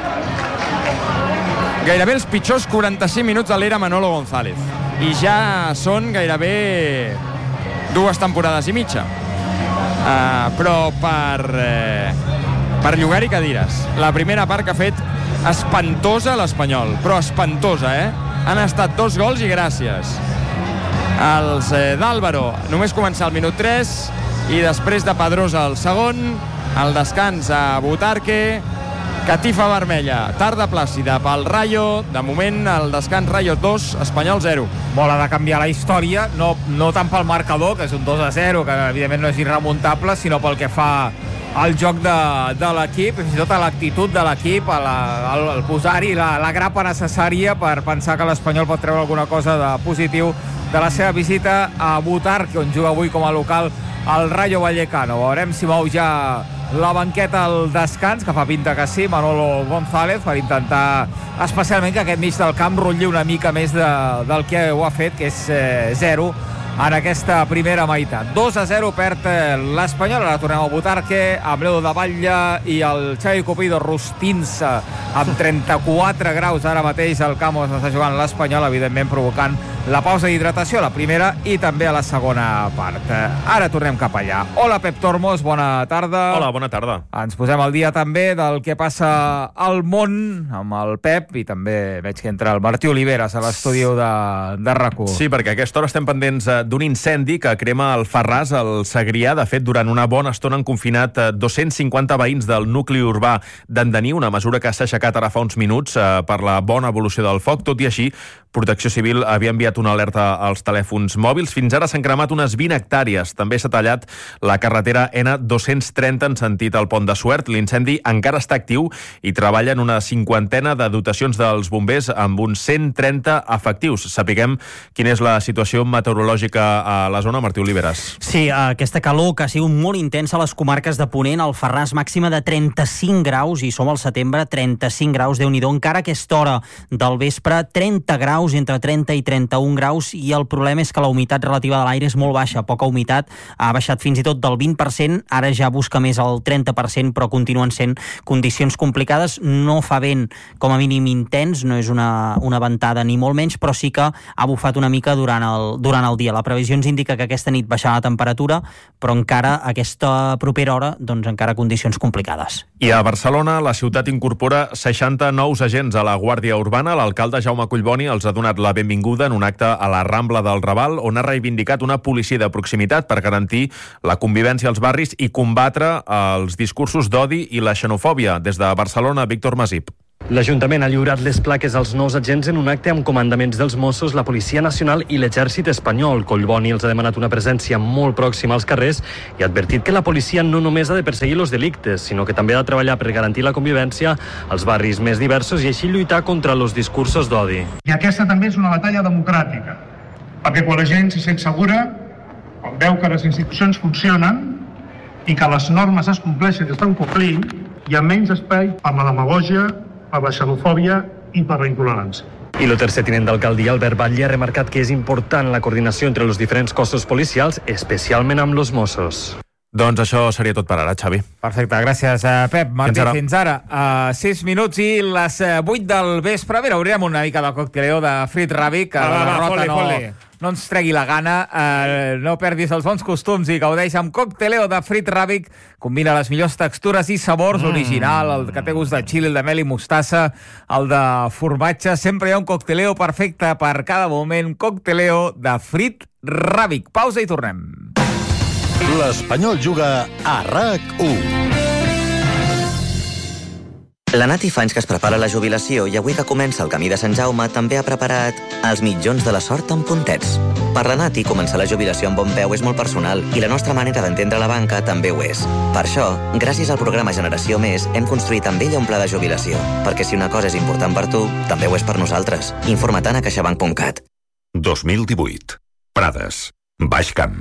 gairebé els pitjors 45 minuts de l'era Manolo González, i ja són gairebé 2 temporades i mitja. Però per llogar-hi cadires, la primera part que ha fet espantosa l'Espanyol, però espantosa, han estat 2 gols i gràcies. Els d'Álvaro només començar al minut 3 i després de Pedrosa al segon. El descans a Butarque, catifa vermella, tarda plàcida pel Rayo. De moment el descans Rayo 2, Espanyol 0. Vol de canviar la història, no tant pel marcador, que és un 2-0, que evidentment no és irremuntable, sinó pel que fa al joc de l'equip, fins i tot a l'actitud de l'equip, al posar-hi la grapa necessària per pensar que l'Espanyol pot treure alguna cosa de positiu de la seva visita a Butarque, on juga avui com a local el Rayo Vallecano. Veurem si mou ja la banqueta al descans, que fa pinta que sí, Manolo González, per intentar especialment que aquest mig del camp rotlli una mica més del que ho ha fet, que és 0 en aquesta primera meitat. 2-0 perd l'Espanyol. Ara tornem a Butarque amb l'Edu de Batlle i el Xavi Cupido rostint-se amb 34 graus ara mateix al camp on està jugant l'Espanyol, evidentment provocant la pausa d'hidratació, la primera i també a la segona part. Ara tornem cap allà. Hola, Pep Tormos, bona tarda. Hola, bona tarda. Ens posem al dia també del que passa al món amb el Pep, i també veig que entra el Martí Oliveres a l'estudi de RAC1. Sí, perquè a aquesta hora estem pendents d'un incendi que crema el Farràs, al Segrià. De fet, durant una bona estona han confinat 250 veïns del nucli urbà d'Andaní, una mesura que s'ha aixecat ara fa uns minuts per la bona evolució del foc. Tot i així, Protecció Civil havia enviat una alerta als telèfons mòbils. Fins ara s'han cremat unes 20 hectàrees. També s'ha tallat la carretera N230 en sentit al Pont de Suert. L'incendi encara està actiu i treballen una 50ena de dotacions dels bombers amb uns 130 efectius. Sapiguem quina és la situació meteorològica a la zona, Martí Oliveres. Sí, aquesta calor que ha sigut molt intensa a les comarques de Ponent, al Farràs màxima de 35 graus, i som al setembre, 35 graus, Déu-n'hi-do. Encara a aquesta hora del vespre, 30 graus, entre 30 i 31 graus, i el problema és que la humitat relativa de l'aire és molt baixa, poca humitat, ha baixat fins i tot del 20%, ara ja busca més el 30%, però continuen sent condicions complicades. No fa vent, com a mínim intens, no és una ventada ni molt menys, però sí que ha bufat una mica durant el dia. La previsió ens indica que aquesta nit baixarà la temperatura, però encara a aquesta propera hora, doncs encara condicions complicades. I a Barcelona, la ciutat incorpora 60 nous agents a la Guàrdia Urbana. L'alcalde Jaume Collboni els ha donat la benvinguda en un acte a la Rambla del Raval, on ha reivindicat una policia de proximitat per garantir la convivència als barris i combatre els discursos d'odi i la xenofòbia. Des de Barcelona, Víctor Masip. L'Ajuntament ha lliurat les plaques als nous agents en un acte amb comandaments dels Mossos, la Policia Nacional i l'Exèrcit Espanyol. Collboni els ha demanat una presència molt pròxima als carrers i ha advertit que la policia no només ha de perseguir els delictes, sinó que també ha de treballar per garantir la convivència als barris més diversos i així lluitar contra els discursos d'odi. I aquesta també és una batalla democràtica, perquè quan la gent s'hi sent segura, quan veu que les institucions funcionen i que les normes es compleixen i estan complint, hi ha menys espai per la demagògia, per la xenofòbia i per la intolerància. I el tercer tinent d'alcaldia, Albert Batlle, ha remarcat que és important la coordinació entre els diferents cossos policials, especialment amb els Mossos. Doncs això seria tot per ara, Xavi. Perfecte, gràcies, Pep. Martí, fins ara. 6 minuts i les 8 del vespre. A veure, obrirem una mica del cocteleo de Frit Ràbic, que la derrota no ens tregui la gana. No perdis els bons costums i gaudeix amb cocteleo de Frit Ràbic. Combina les millors textures i sabors, original, el que té gust de xili, el de mel i mostassa, el de formatge. Sempre hi ha un cocteleo perfecte per cada moment. Cocteleo de Frit Ràbic. Pausa i tornem. L'Espanyol juga a RAC1. La Nati fa anys que es prepara la jubilació i avui que comença el camí de Sant Jaume també ha preparat els mitjons de la sort amb puntets. Per la Nati, començar la jubilació amb bon peu és molt personal i la nostra manera d'entendre la banca també ho és. Per això, gràcies al programa Generació Més, hem construït amb ella un pla de jubilació. Perquè si una cosa és important per tu, també ho és per nosaltres. Informa't a caixabank.cat. 2018. Prades. Baix Camp.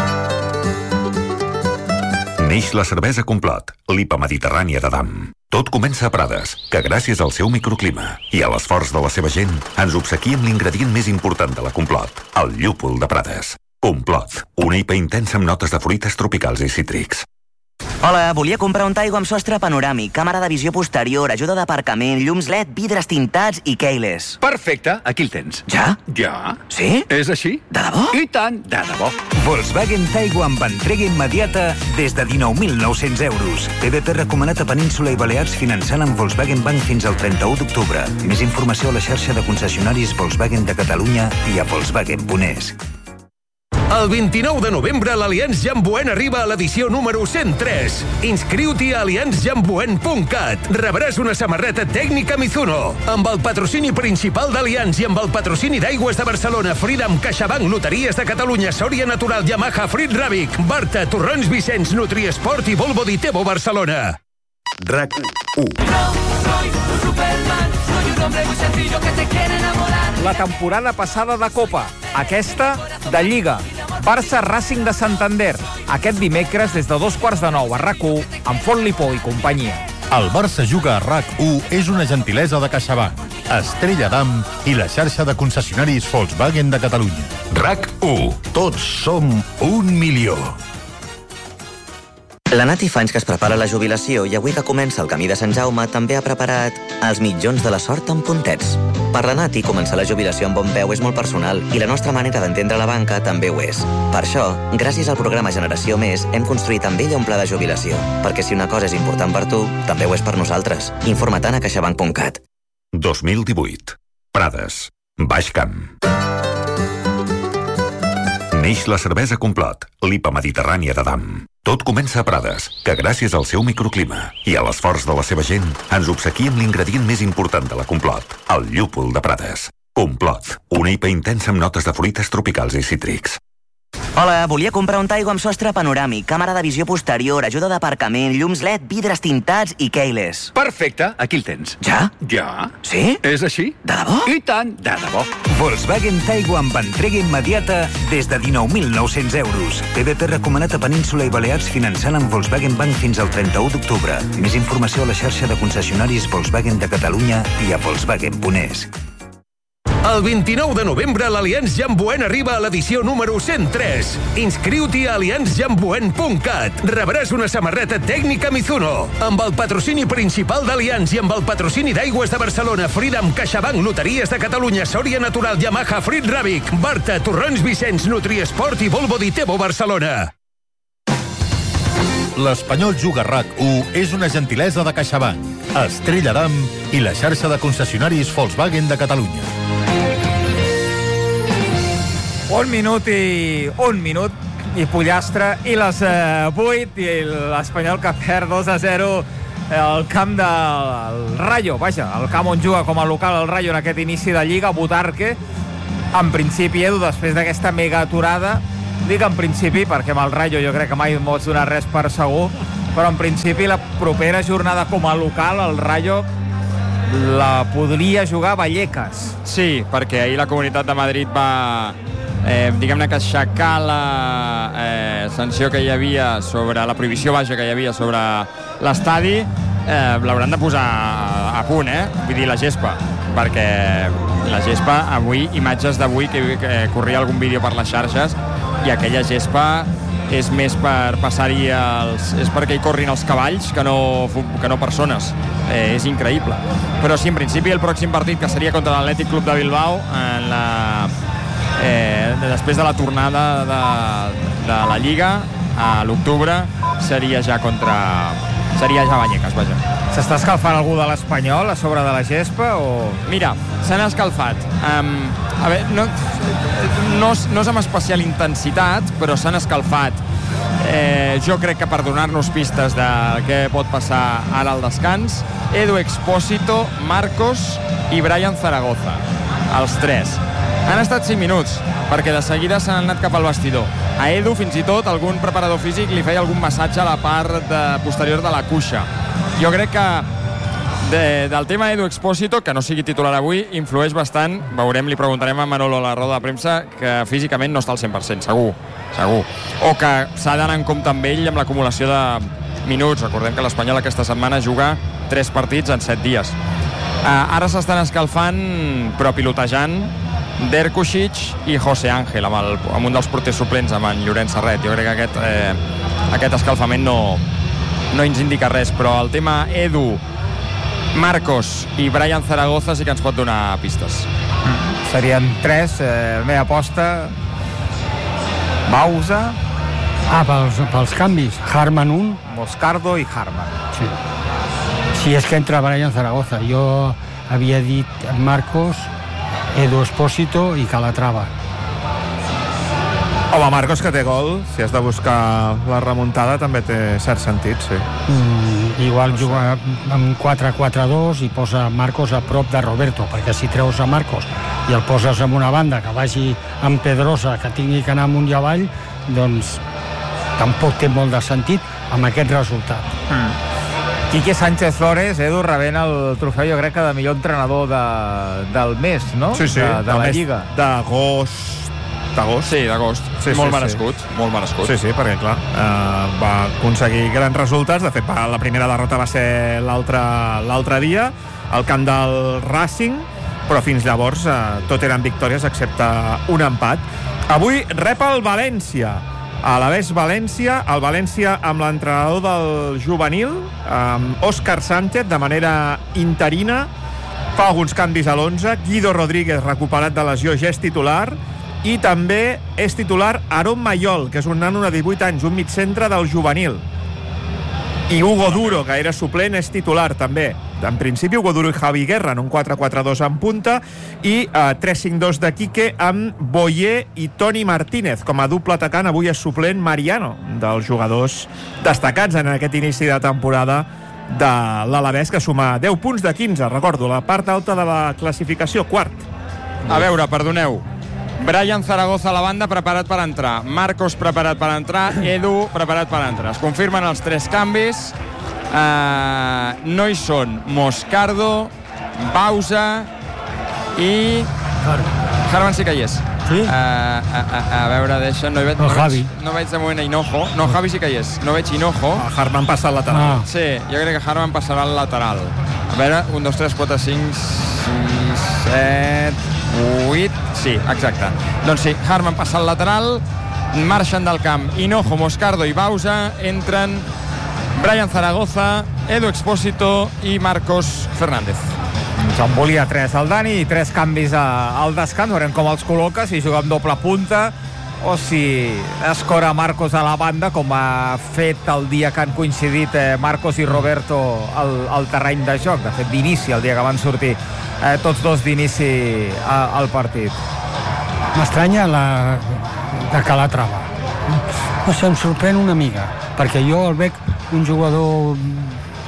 Neix la cervesa Complot, l'IPA mediterrània de Dam. Tot comença a Prades, que gràcies al seu microclima i a l'esforç de la seva gent ens obsequia amb l'ingredient més important de la Complot, el llúpol de Prades. Complot, una IPA intensa amb notes de fruites tropicals i cítrics. Hola, volia comprar un Taigo amb sostre panoràmic, càmera de visió posterior, ajuda d'aparcament, llums LED, vidres tintats i keyless. Perfecte, aquí el tens. Ja? Ja. Sí? És així. De debò? I tant, de debò. Volkswagen Taigo amb entrega immediata des de 19.900 euros. TDT recomanat a Península i Balears finançant amb Volkswagen Bank fins al 31 d'octubre. Més informació a la xarxa de concessionaris Volkswagen de Catalunya i a Volkswagen.es. El 29 de novembre l'Allianz Jamboen arriba a l'edició número 103. Inscriu-t'hi a allianzjamboen.cat. Rebràs una samarreta tècnica Mizuno. Amb el patrocini principal d'Allianz i amb el patrocini d'Aigües de Barcelona, Freedom, CaixaBank, Loteries de Catalunya, Sòria Natural, Yamaha, Frit Ràbic, Barta, Torrons Vicenç, Nutriesport i Volvo Ditebo Barcelona. RAC1. La temporada passada de Copa, aquesta de Lliga. Barça Racing de Santander. Aquest dimecres des de 2:15 a RAC1 amb Font Lipó i companyia. El Barça juga a RAC1 és una gentilesa de CaixaBank, Estrella Damm i la xarxa de concessionaris Volkswagen de Catalunya. RAC1. Tots som 1 milió. La Nati fa anys que es prepara la jubilació i avui que comença el camí de Sant Jaume també ha preparat els mitjons de la sort amb puntets. Per la Nati, començar la jubilació amb bon peu és molt personal i la nostra manera d'entendre la banca també ho és. Per això, gràcies al programa Generació Més, hem construït amb ella un pla de jubilació. Perquè si una cosa és important per tu, també ho és per nosaltres. Informa't a caixabank.cat. 2018. Prades. Baix Camp. Neix la cervesa Complot, l'IPA mediterrània de Dam. Tot comença a Prades, que gràcies al seu microclima i a l'esforç de la seva gent ens obsequia amb l'ingredient més important de la Complot, el llúpol de Prades. Complot, una IPA intensa amb notes de fruites tropicals i cítrics. Hola, volia comprar un Taigo amb sostre panoràmic, càmera de visió posterior, ajuda d'aparcament, llums LED, vidres tintats i keyless. Perfecte, aquí el tens. Ja? Ja. Sí? És així. De debò? I tant, de debò. Volkswagen Taigo amb entrega immediata des de 19.900 euros. TDT recomanat a Península i Balears finançant amb Volkswagen Bank fins al 31 d'octubre. Més informació a la xarxa de concessionaris Volkswagen de Catalunya i a Volkswagen.es. El 29 de novembre l'Allianz Jamboen arriba a l'edició número 103. Inscriu-t'hi a allianzjamboen.cat. Rebràs una samarreta tècnica Mizuno. Amb el patrocini principal d'Allianz i amb el patrocini d'Aigües de Barcelona, Freedom, CaixaBank, Loteries de Catalunya, Sòria Natural, Yamaha, Frit Ràbic, Barta, Torrons Vicenç, Nutriesport i Volvo Ditebo Barcelona. L'Espanyol juga a RAC1 és una gentilesa de CaixaBank, Estrella Damm i la xarxa de concessionaris Volkswagen de Catalunya. Un minut i pollastre i les 8 i l'Espanyol que perd 2-0 el camp del Rayo, vaja, el camp on juga com a local el Rayo en aquest inici de Lliga, Butarque. En principi, Edu, després d'aquesta mega aturada, dic en principi perquè amb el Rayo jo crec que mai no pots donar res per segur, però en principi la propera jornada com a local el Rayo la podria jugar a Vallecas. Sí, perquè ahir la Comunitat de Madrid va diguem-ne que aixecar la sanció que hi havia sobre la prohibició vaja que hi havia sobre l'estadi, l'hauran de posar a punt, vull dir la gespa, perquè la gespa avui, imatges d'avui que corria algun vídeo per les xarxes, i aquella gespa és més per passar-hi és perquè hi corrin els cavalls que no persones. És increïble. Però sí, en principi el pròxim partit, que seria contra l'Atlètic Club de Bilbao després de la tornada de la Lliga a l'octubre, seria ja Vallecas, vaja. S'està escalfant algú de l'Espanyol a sobre de la gespa o...? Mira, s'han escalfat. A veure, no és amb especial intensitat, però s'han escalfat. Jo crec que per donar-nos pistes de què pot passar ara al descans, Edu Expósito, Marcos i Brian Zaragoza, els tres. Han estat 5 minuts, perquè de seguida s'han anat cap al vestidor. A Edu, fins i tot, algun preparador físic li feia algun massatge a la part posterior de la cuixa. Jo crec que del tema Edu Expósito, que no sigui titular avui, influeix bastant. Veurem, li preguntarem a Manolo a la roda de premsa, que físicament no està al 100%, segur. O que s'ha d'anar en compte amb ell amb l'acumulació de minuts. Recordem que l'Espanyol aquesta setmana juga 3 partits en 7 dies. Ara s'estan escalfant, però pilotejant, Derkušić i José Ángel, amb un dels porters suplents, amb en Llorenç Serret. Jo crec que aquest escalfament no ens indica res, però el tema Edu, Marcos i Brian Zaragoza sí que ens pot donar pistes. Serien 3, la meva aposta, Bausa... pels canvis, Harman 1, Moscardo i Harman. Si és que entra Brian Zaragoza. Jo havia dit Marcos, Edu Expósito i Calatrava. Home, Marcos, que té gol, si has de buscar la remuntada també té cert sentit, sí. Igual juga amb 4-4-2 i posa Marcos a prop de Roberto, perquè si treus a Marcos i el poses en una banda que vagi amb Pedrosa, que tingui que anar amunt i avall, doncs tampoc té molt de sentit amb aquest resultat. Quique Sánchez Flores, Edu, rebent el trofeu, jo crec que de millor entrenador del mes, no? Sí, de la Lliga. D'agost. Sí, d'agost. Sí, molt merescut. Sí, perquè clar, va aconseguir grans resultats. De fet, la primera derrota va ser l'altre dia al camp del Racing, però fins llavors tot eren victòries excepte un empat. Avui rep el València, a l'Alavés València, el València amb l'entrenador del juvenil, Òscar Sánchez, de manera interina, fa alguns canvis a l'11. Guido Rodríguez, recuperat de lesió, ja és titular, i també és titular Aarón Mayol, que és un nano de 18 anys, un migcentre del juvenil. I Hugo Duro, que era suplent, és titular també. En principi, Hugo Duro i Javi Guerra en un 4-4-2 en punta, i 3-5-2 de Quique amb Boyer i Toni Martínez. Com a doble atacant, avui és suplent Mariano, dels jugadors destacats en aquest inici de temporada de l'Alavés, que suma 10 punts de 15. Recordo, la part alta de la classificació, quart. A veure, perdoneu. Brian Zaragoza a la banda, preparat per entrar. Marcos preparat per entrar. Edu preparat per entrar. Es confirmen els 3 canvis. No hi són Moscardo, Bausa i... Harman sí que hi és. Sí? A veure, deixa... No veig de moment a Hinojo. No, Javi sí que hi és. No veig Hinojo. Harman passa al lateral. Sí, jo crec que Harman passarà al lateral. A veure, 1, 2, 3, 4, 5, 6, 7... 8, sí, exacte. Doncs sí, Harman passa al lateral, marxen del camp Hinojo, Moscardo i Bausa, entren Brian Zaragoza, Edu Expósito i Marcos Fernández. En volia 3 al Dani i 3 canvis al descans. Veurem com els col·loca, si juga amb doble punta o si escora Marcos a la banda, com ha fet el dia que han coincidit Marcos i Roberto al terreny de joc. De fet, d'inici, el dia que van sortir tots dos d'inici al partit. M'estranya la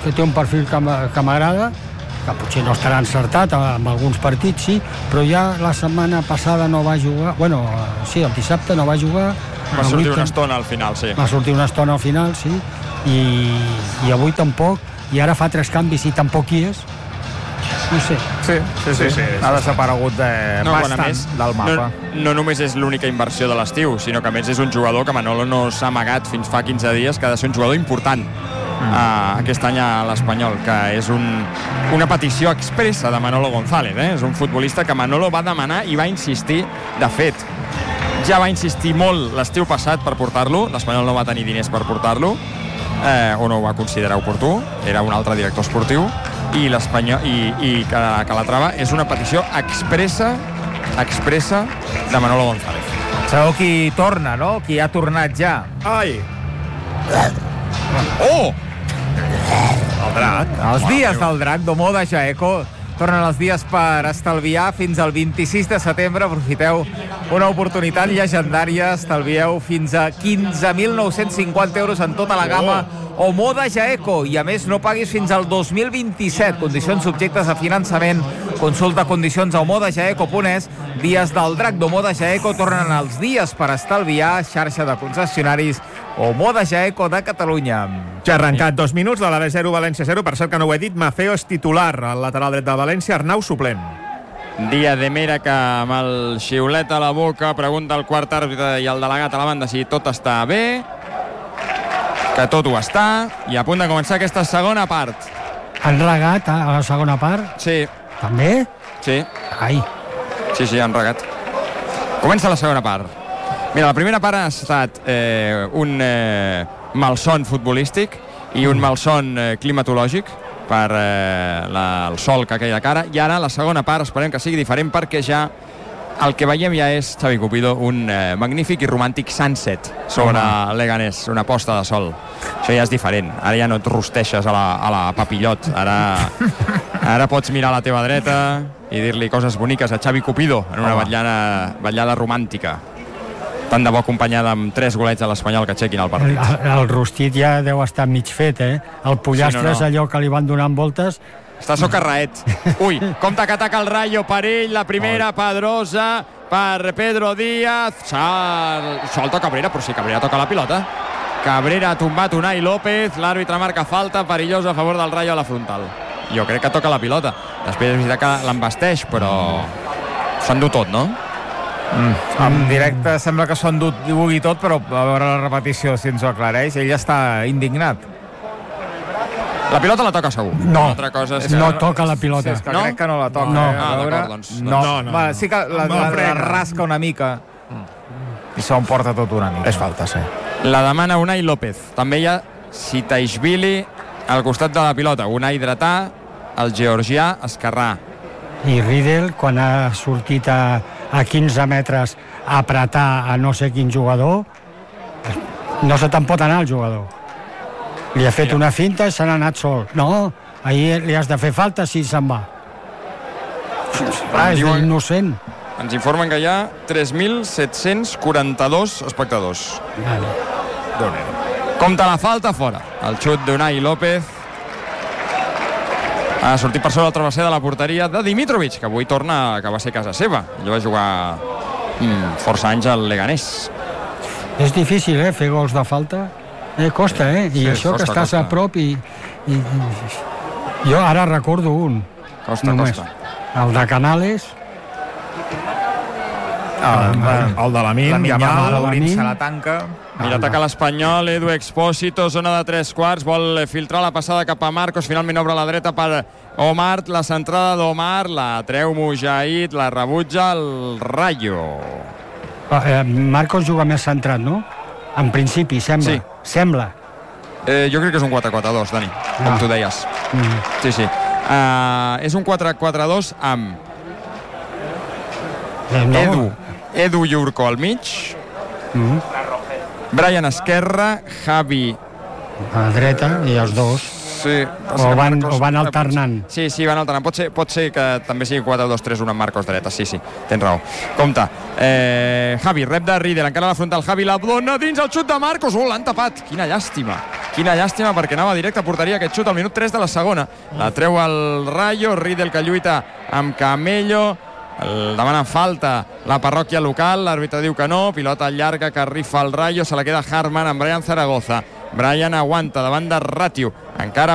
que té un perfil que m'agrada, que potser no estarà encertat en alguns partits, sí, però ja la setmana passada no va jugar, bueno, sí, el dissabte no va jugar. Va sortir una estona al final, sí. Va sortir una estona al final, sí, i avui tampoc, i ara fa 3 canvis i tampoc hi és. No sé. Sí. Ha desaparegut bastant del mapa. No només és l'única inversió de l'estiu, sinó que a més és un jugador que Manolo no s'ha amagat fins fa 15 dies, que ha de ser un jugador important aquest any a l'Espanyol, que és una petició expressa de Manolo González, és un futbolista que Manolo va demanar i va insistir. De fet, ja va insistir molt l'estiu passat per portar-lo, l'Espanyol no va tenir diners per portar-lo, o no ho va considerar oportú, era un altre director esportiu, i l'Espanyol i Calatrava és una petició expressa de Manolo González. Sabeu qui torna, no? Qui ha tornat ja. Ai! Oh! El drac. Els dies del drac, Domó de Jaeco. Tornen els dies per estalviar fins al 26 de setembre. Aprofiteu una oportunitat llegendària. Estalvieu fins a 15.950 euros en tota la gamma Omó de Jaeco. I a més no paguis fins al 2027. Condicions subjectes a finançament. Consulta condicions a omodejaeco.es. Dies del drac d'Omó de Jaeco. Tornen els dies per estalviar. Xarxa de concessionaris Omó de Jaeco de Catalunya. Ja ha arrencat 2 minuts de l'AB 0, València 0. Per cert que no ho he dit, Mafeo és titular al lateral dret de València, Arnau suplent. Dia de Mera que amb el xiulet a la boca pregunta al quart àrbitre i el delegat a la banda si tot està bé, que tot ho està, i a punt de començar aquesta segona part. Han regat a la segona part? Sí. També? Sí. Ai. Sí, han regat. Comença la segona part. Mira, la primera part ha estat un malson futbolístic i un malson climatològic per el sol que queia de cara, i ara la segona part esperem que sigui diferent, perquè ja el que veiem ja és, Xavi Cupido, un magnífic i romàntic sunset sobre Leganés, una posta de sol. Això ja és diferent, ara ja no et rosteixes a la papillot, ara pots mirar a la teva dreta i dir-li coses boniques a Xavi Cupido en una vetllada romàntica. Tant de bo acompanyada amb 3 golets a l'Espanyol que aixequin el partit. El rostit ja deu estar mig fet, El pollastre és allò que li van donant voltes. Està socarraet. Ui, compte que ataca el Rayo per ell, la primera Pedrosa per Pedro Díaz. Solta Cabrera, però sí, Cabrera toca la pilota. Cabrera ha tombat Unai López, l'àrbitre marca falta perillosa a favor del Rayo a la frontal. Jo crec que toca la pilota. Després és veritat que l'embasteix, però s'endú tot, no? En directe sembla que s'ho endugui tot, però a veure la repetició si ens ho aclareix. Ell està indignat. La pilota la toca segur. No, altra cosa és que... no toca la pilota. Sí, és que crec que no la toca. No. D'acord, doncs. No. Va, sí que la rasca una mica i s'ho emporta tot una mica. És falta, sí. La demana Unai López. També hi ha Sitaishvili al costat de la pilota. Unai dretà, el georgià esquerrà. I Riedel, quan ha sortit a 15 metres a apretar a no sé quin jugador, no se te'n pot anar el jugador. Li ha fet una finta i se n'ha anat sol. No, ahir li has de fer falta si se'n va. És innocent. Ens informen que hi ha 3.742 espectadors. Compte la falta, fora. El xut d'Unai López ha sortit per sobre el travesser de la porteria de Dimitrovic, que avui torna, que va ser casa seva. Ell va jugar força anys al Leganés. És difícil, fer gols de falta. Costa, I sí, això costa, que estàs costa. a prop i... Jo ara recordo un. Costa. El de Canales. El de Lamin Yamal, obrint-se la tanca. Mira, ataca l'Espanyol, Edu Expósito, zona de 3/4, vol filtrar la passada cap a Marcos, finalment obre a la dreta per Omar, la centrada d'Omar, la treu Mujahid, la rebutja el Rayo. Marcos juga més centrat, no? En principi, sembla. Sí. Sembla. Jo crec que és un 4-4-2, Dani, com tu deies. Sí. És un 4-4-2 amb Edu i Urco al mig, Brian esquerra, Javi a la dreta i els dos. Sí. O van alternant. Sí, van alternant. Pot ser que també sigui 4-2-3-1 amb Marcos dreta. Sí, tens raó. Compte. Javi, rep de Riedel, encara a la frontal. Javi la dona dins el xut de Marcos. L'han tapat. Quina llàstima perquè anava directe a porteria aquest xut al minut 3 de la segona. La treu el Rayo, Riedel que lluita amb Camello. Demana falta la parròquia local, l'àrbitre diu que no, pilota llarga que rifa el Rayo, se la queda Hartmann amb Brian Zaragoza. Brian aguanta davant de Ratiu, encara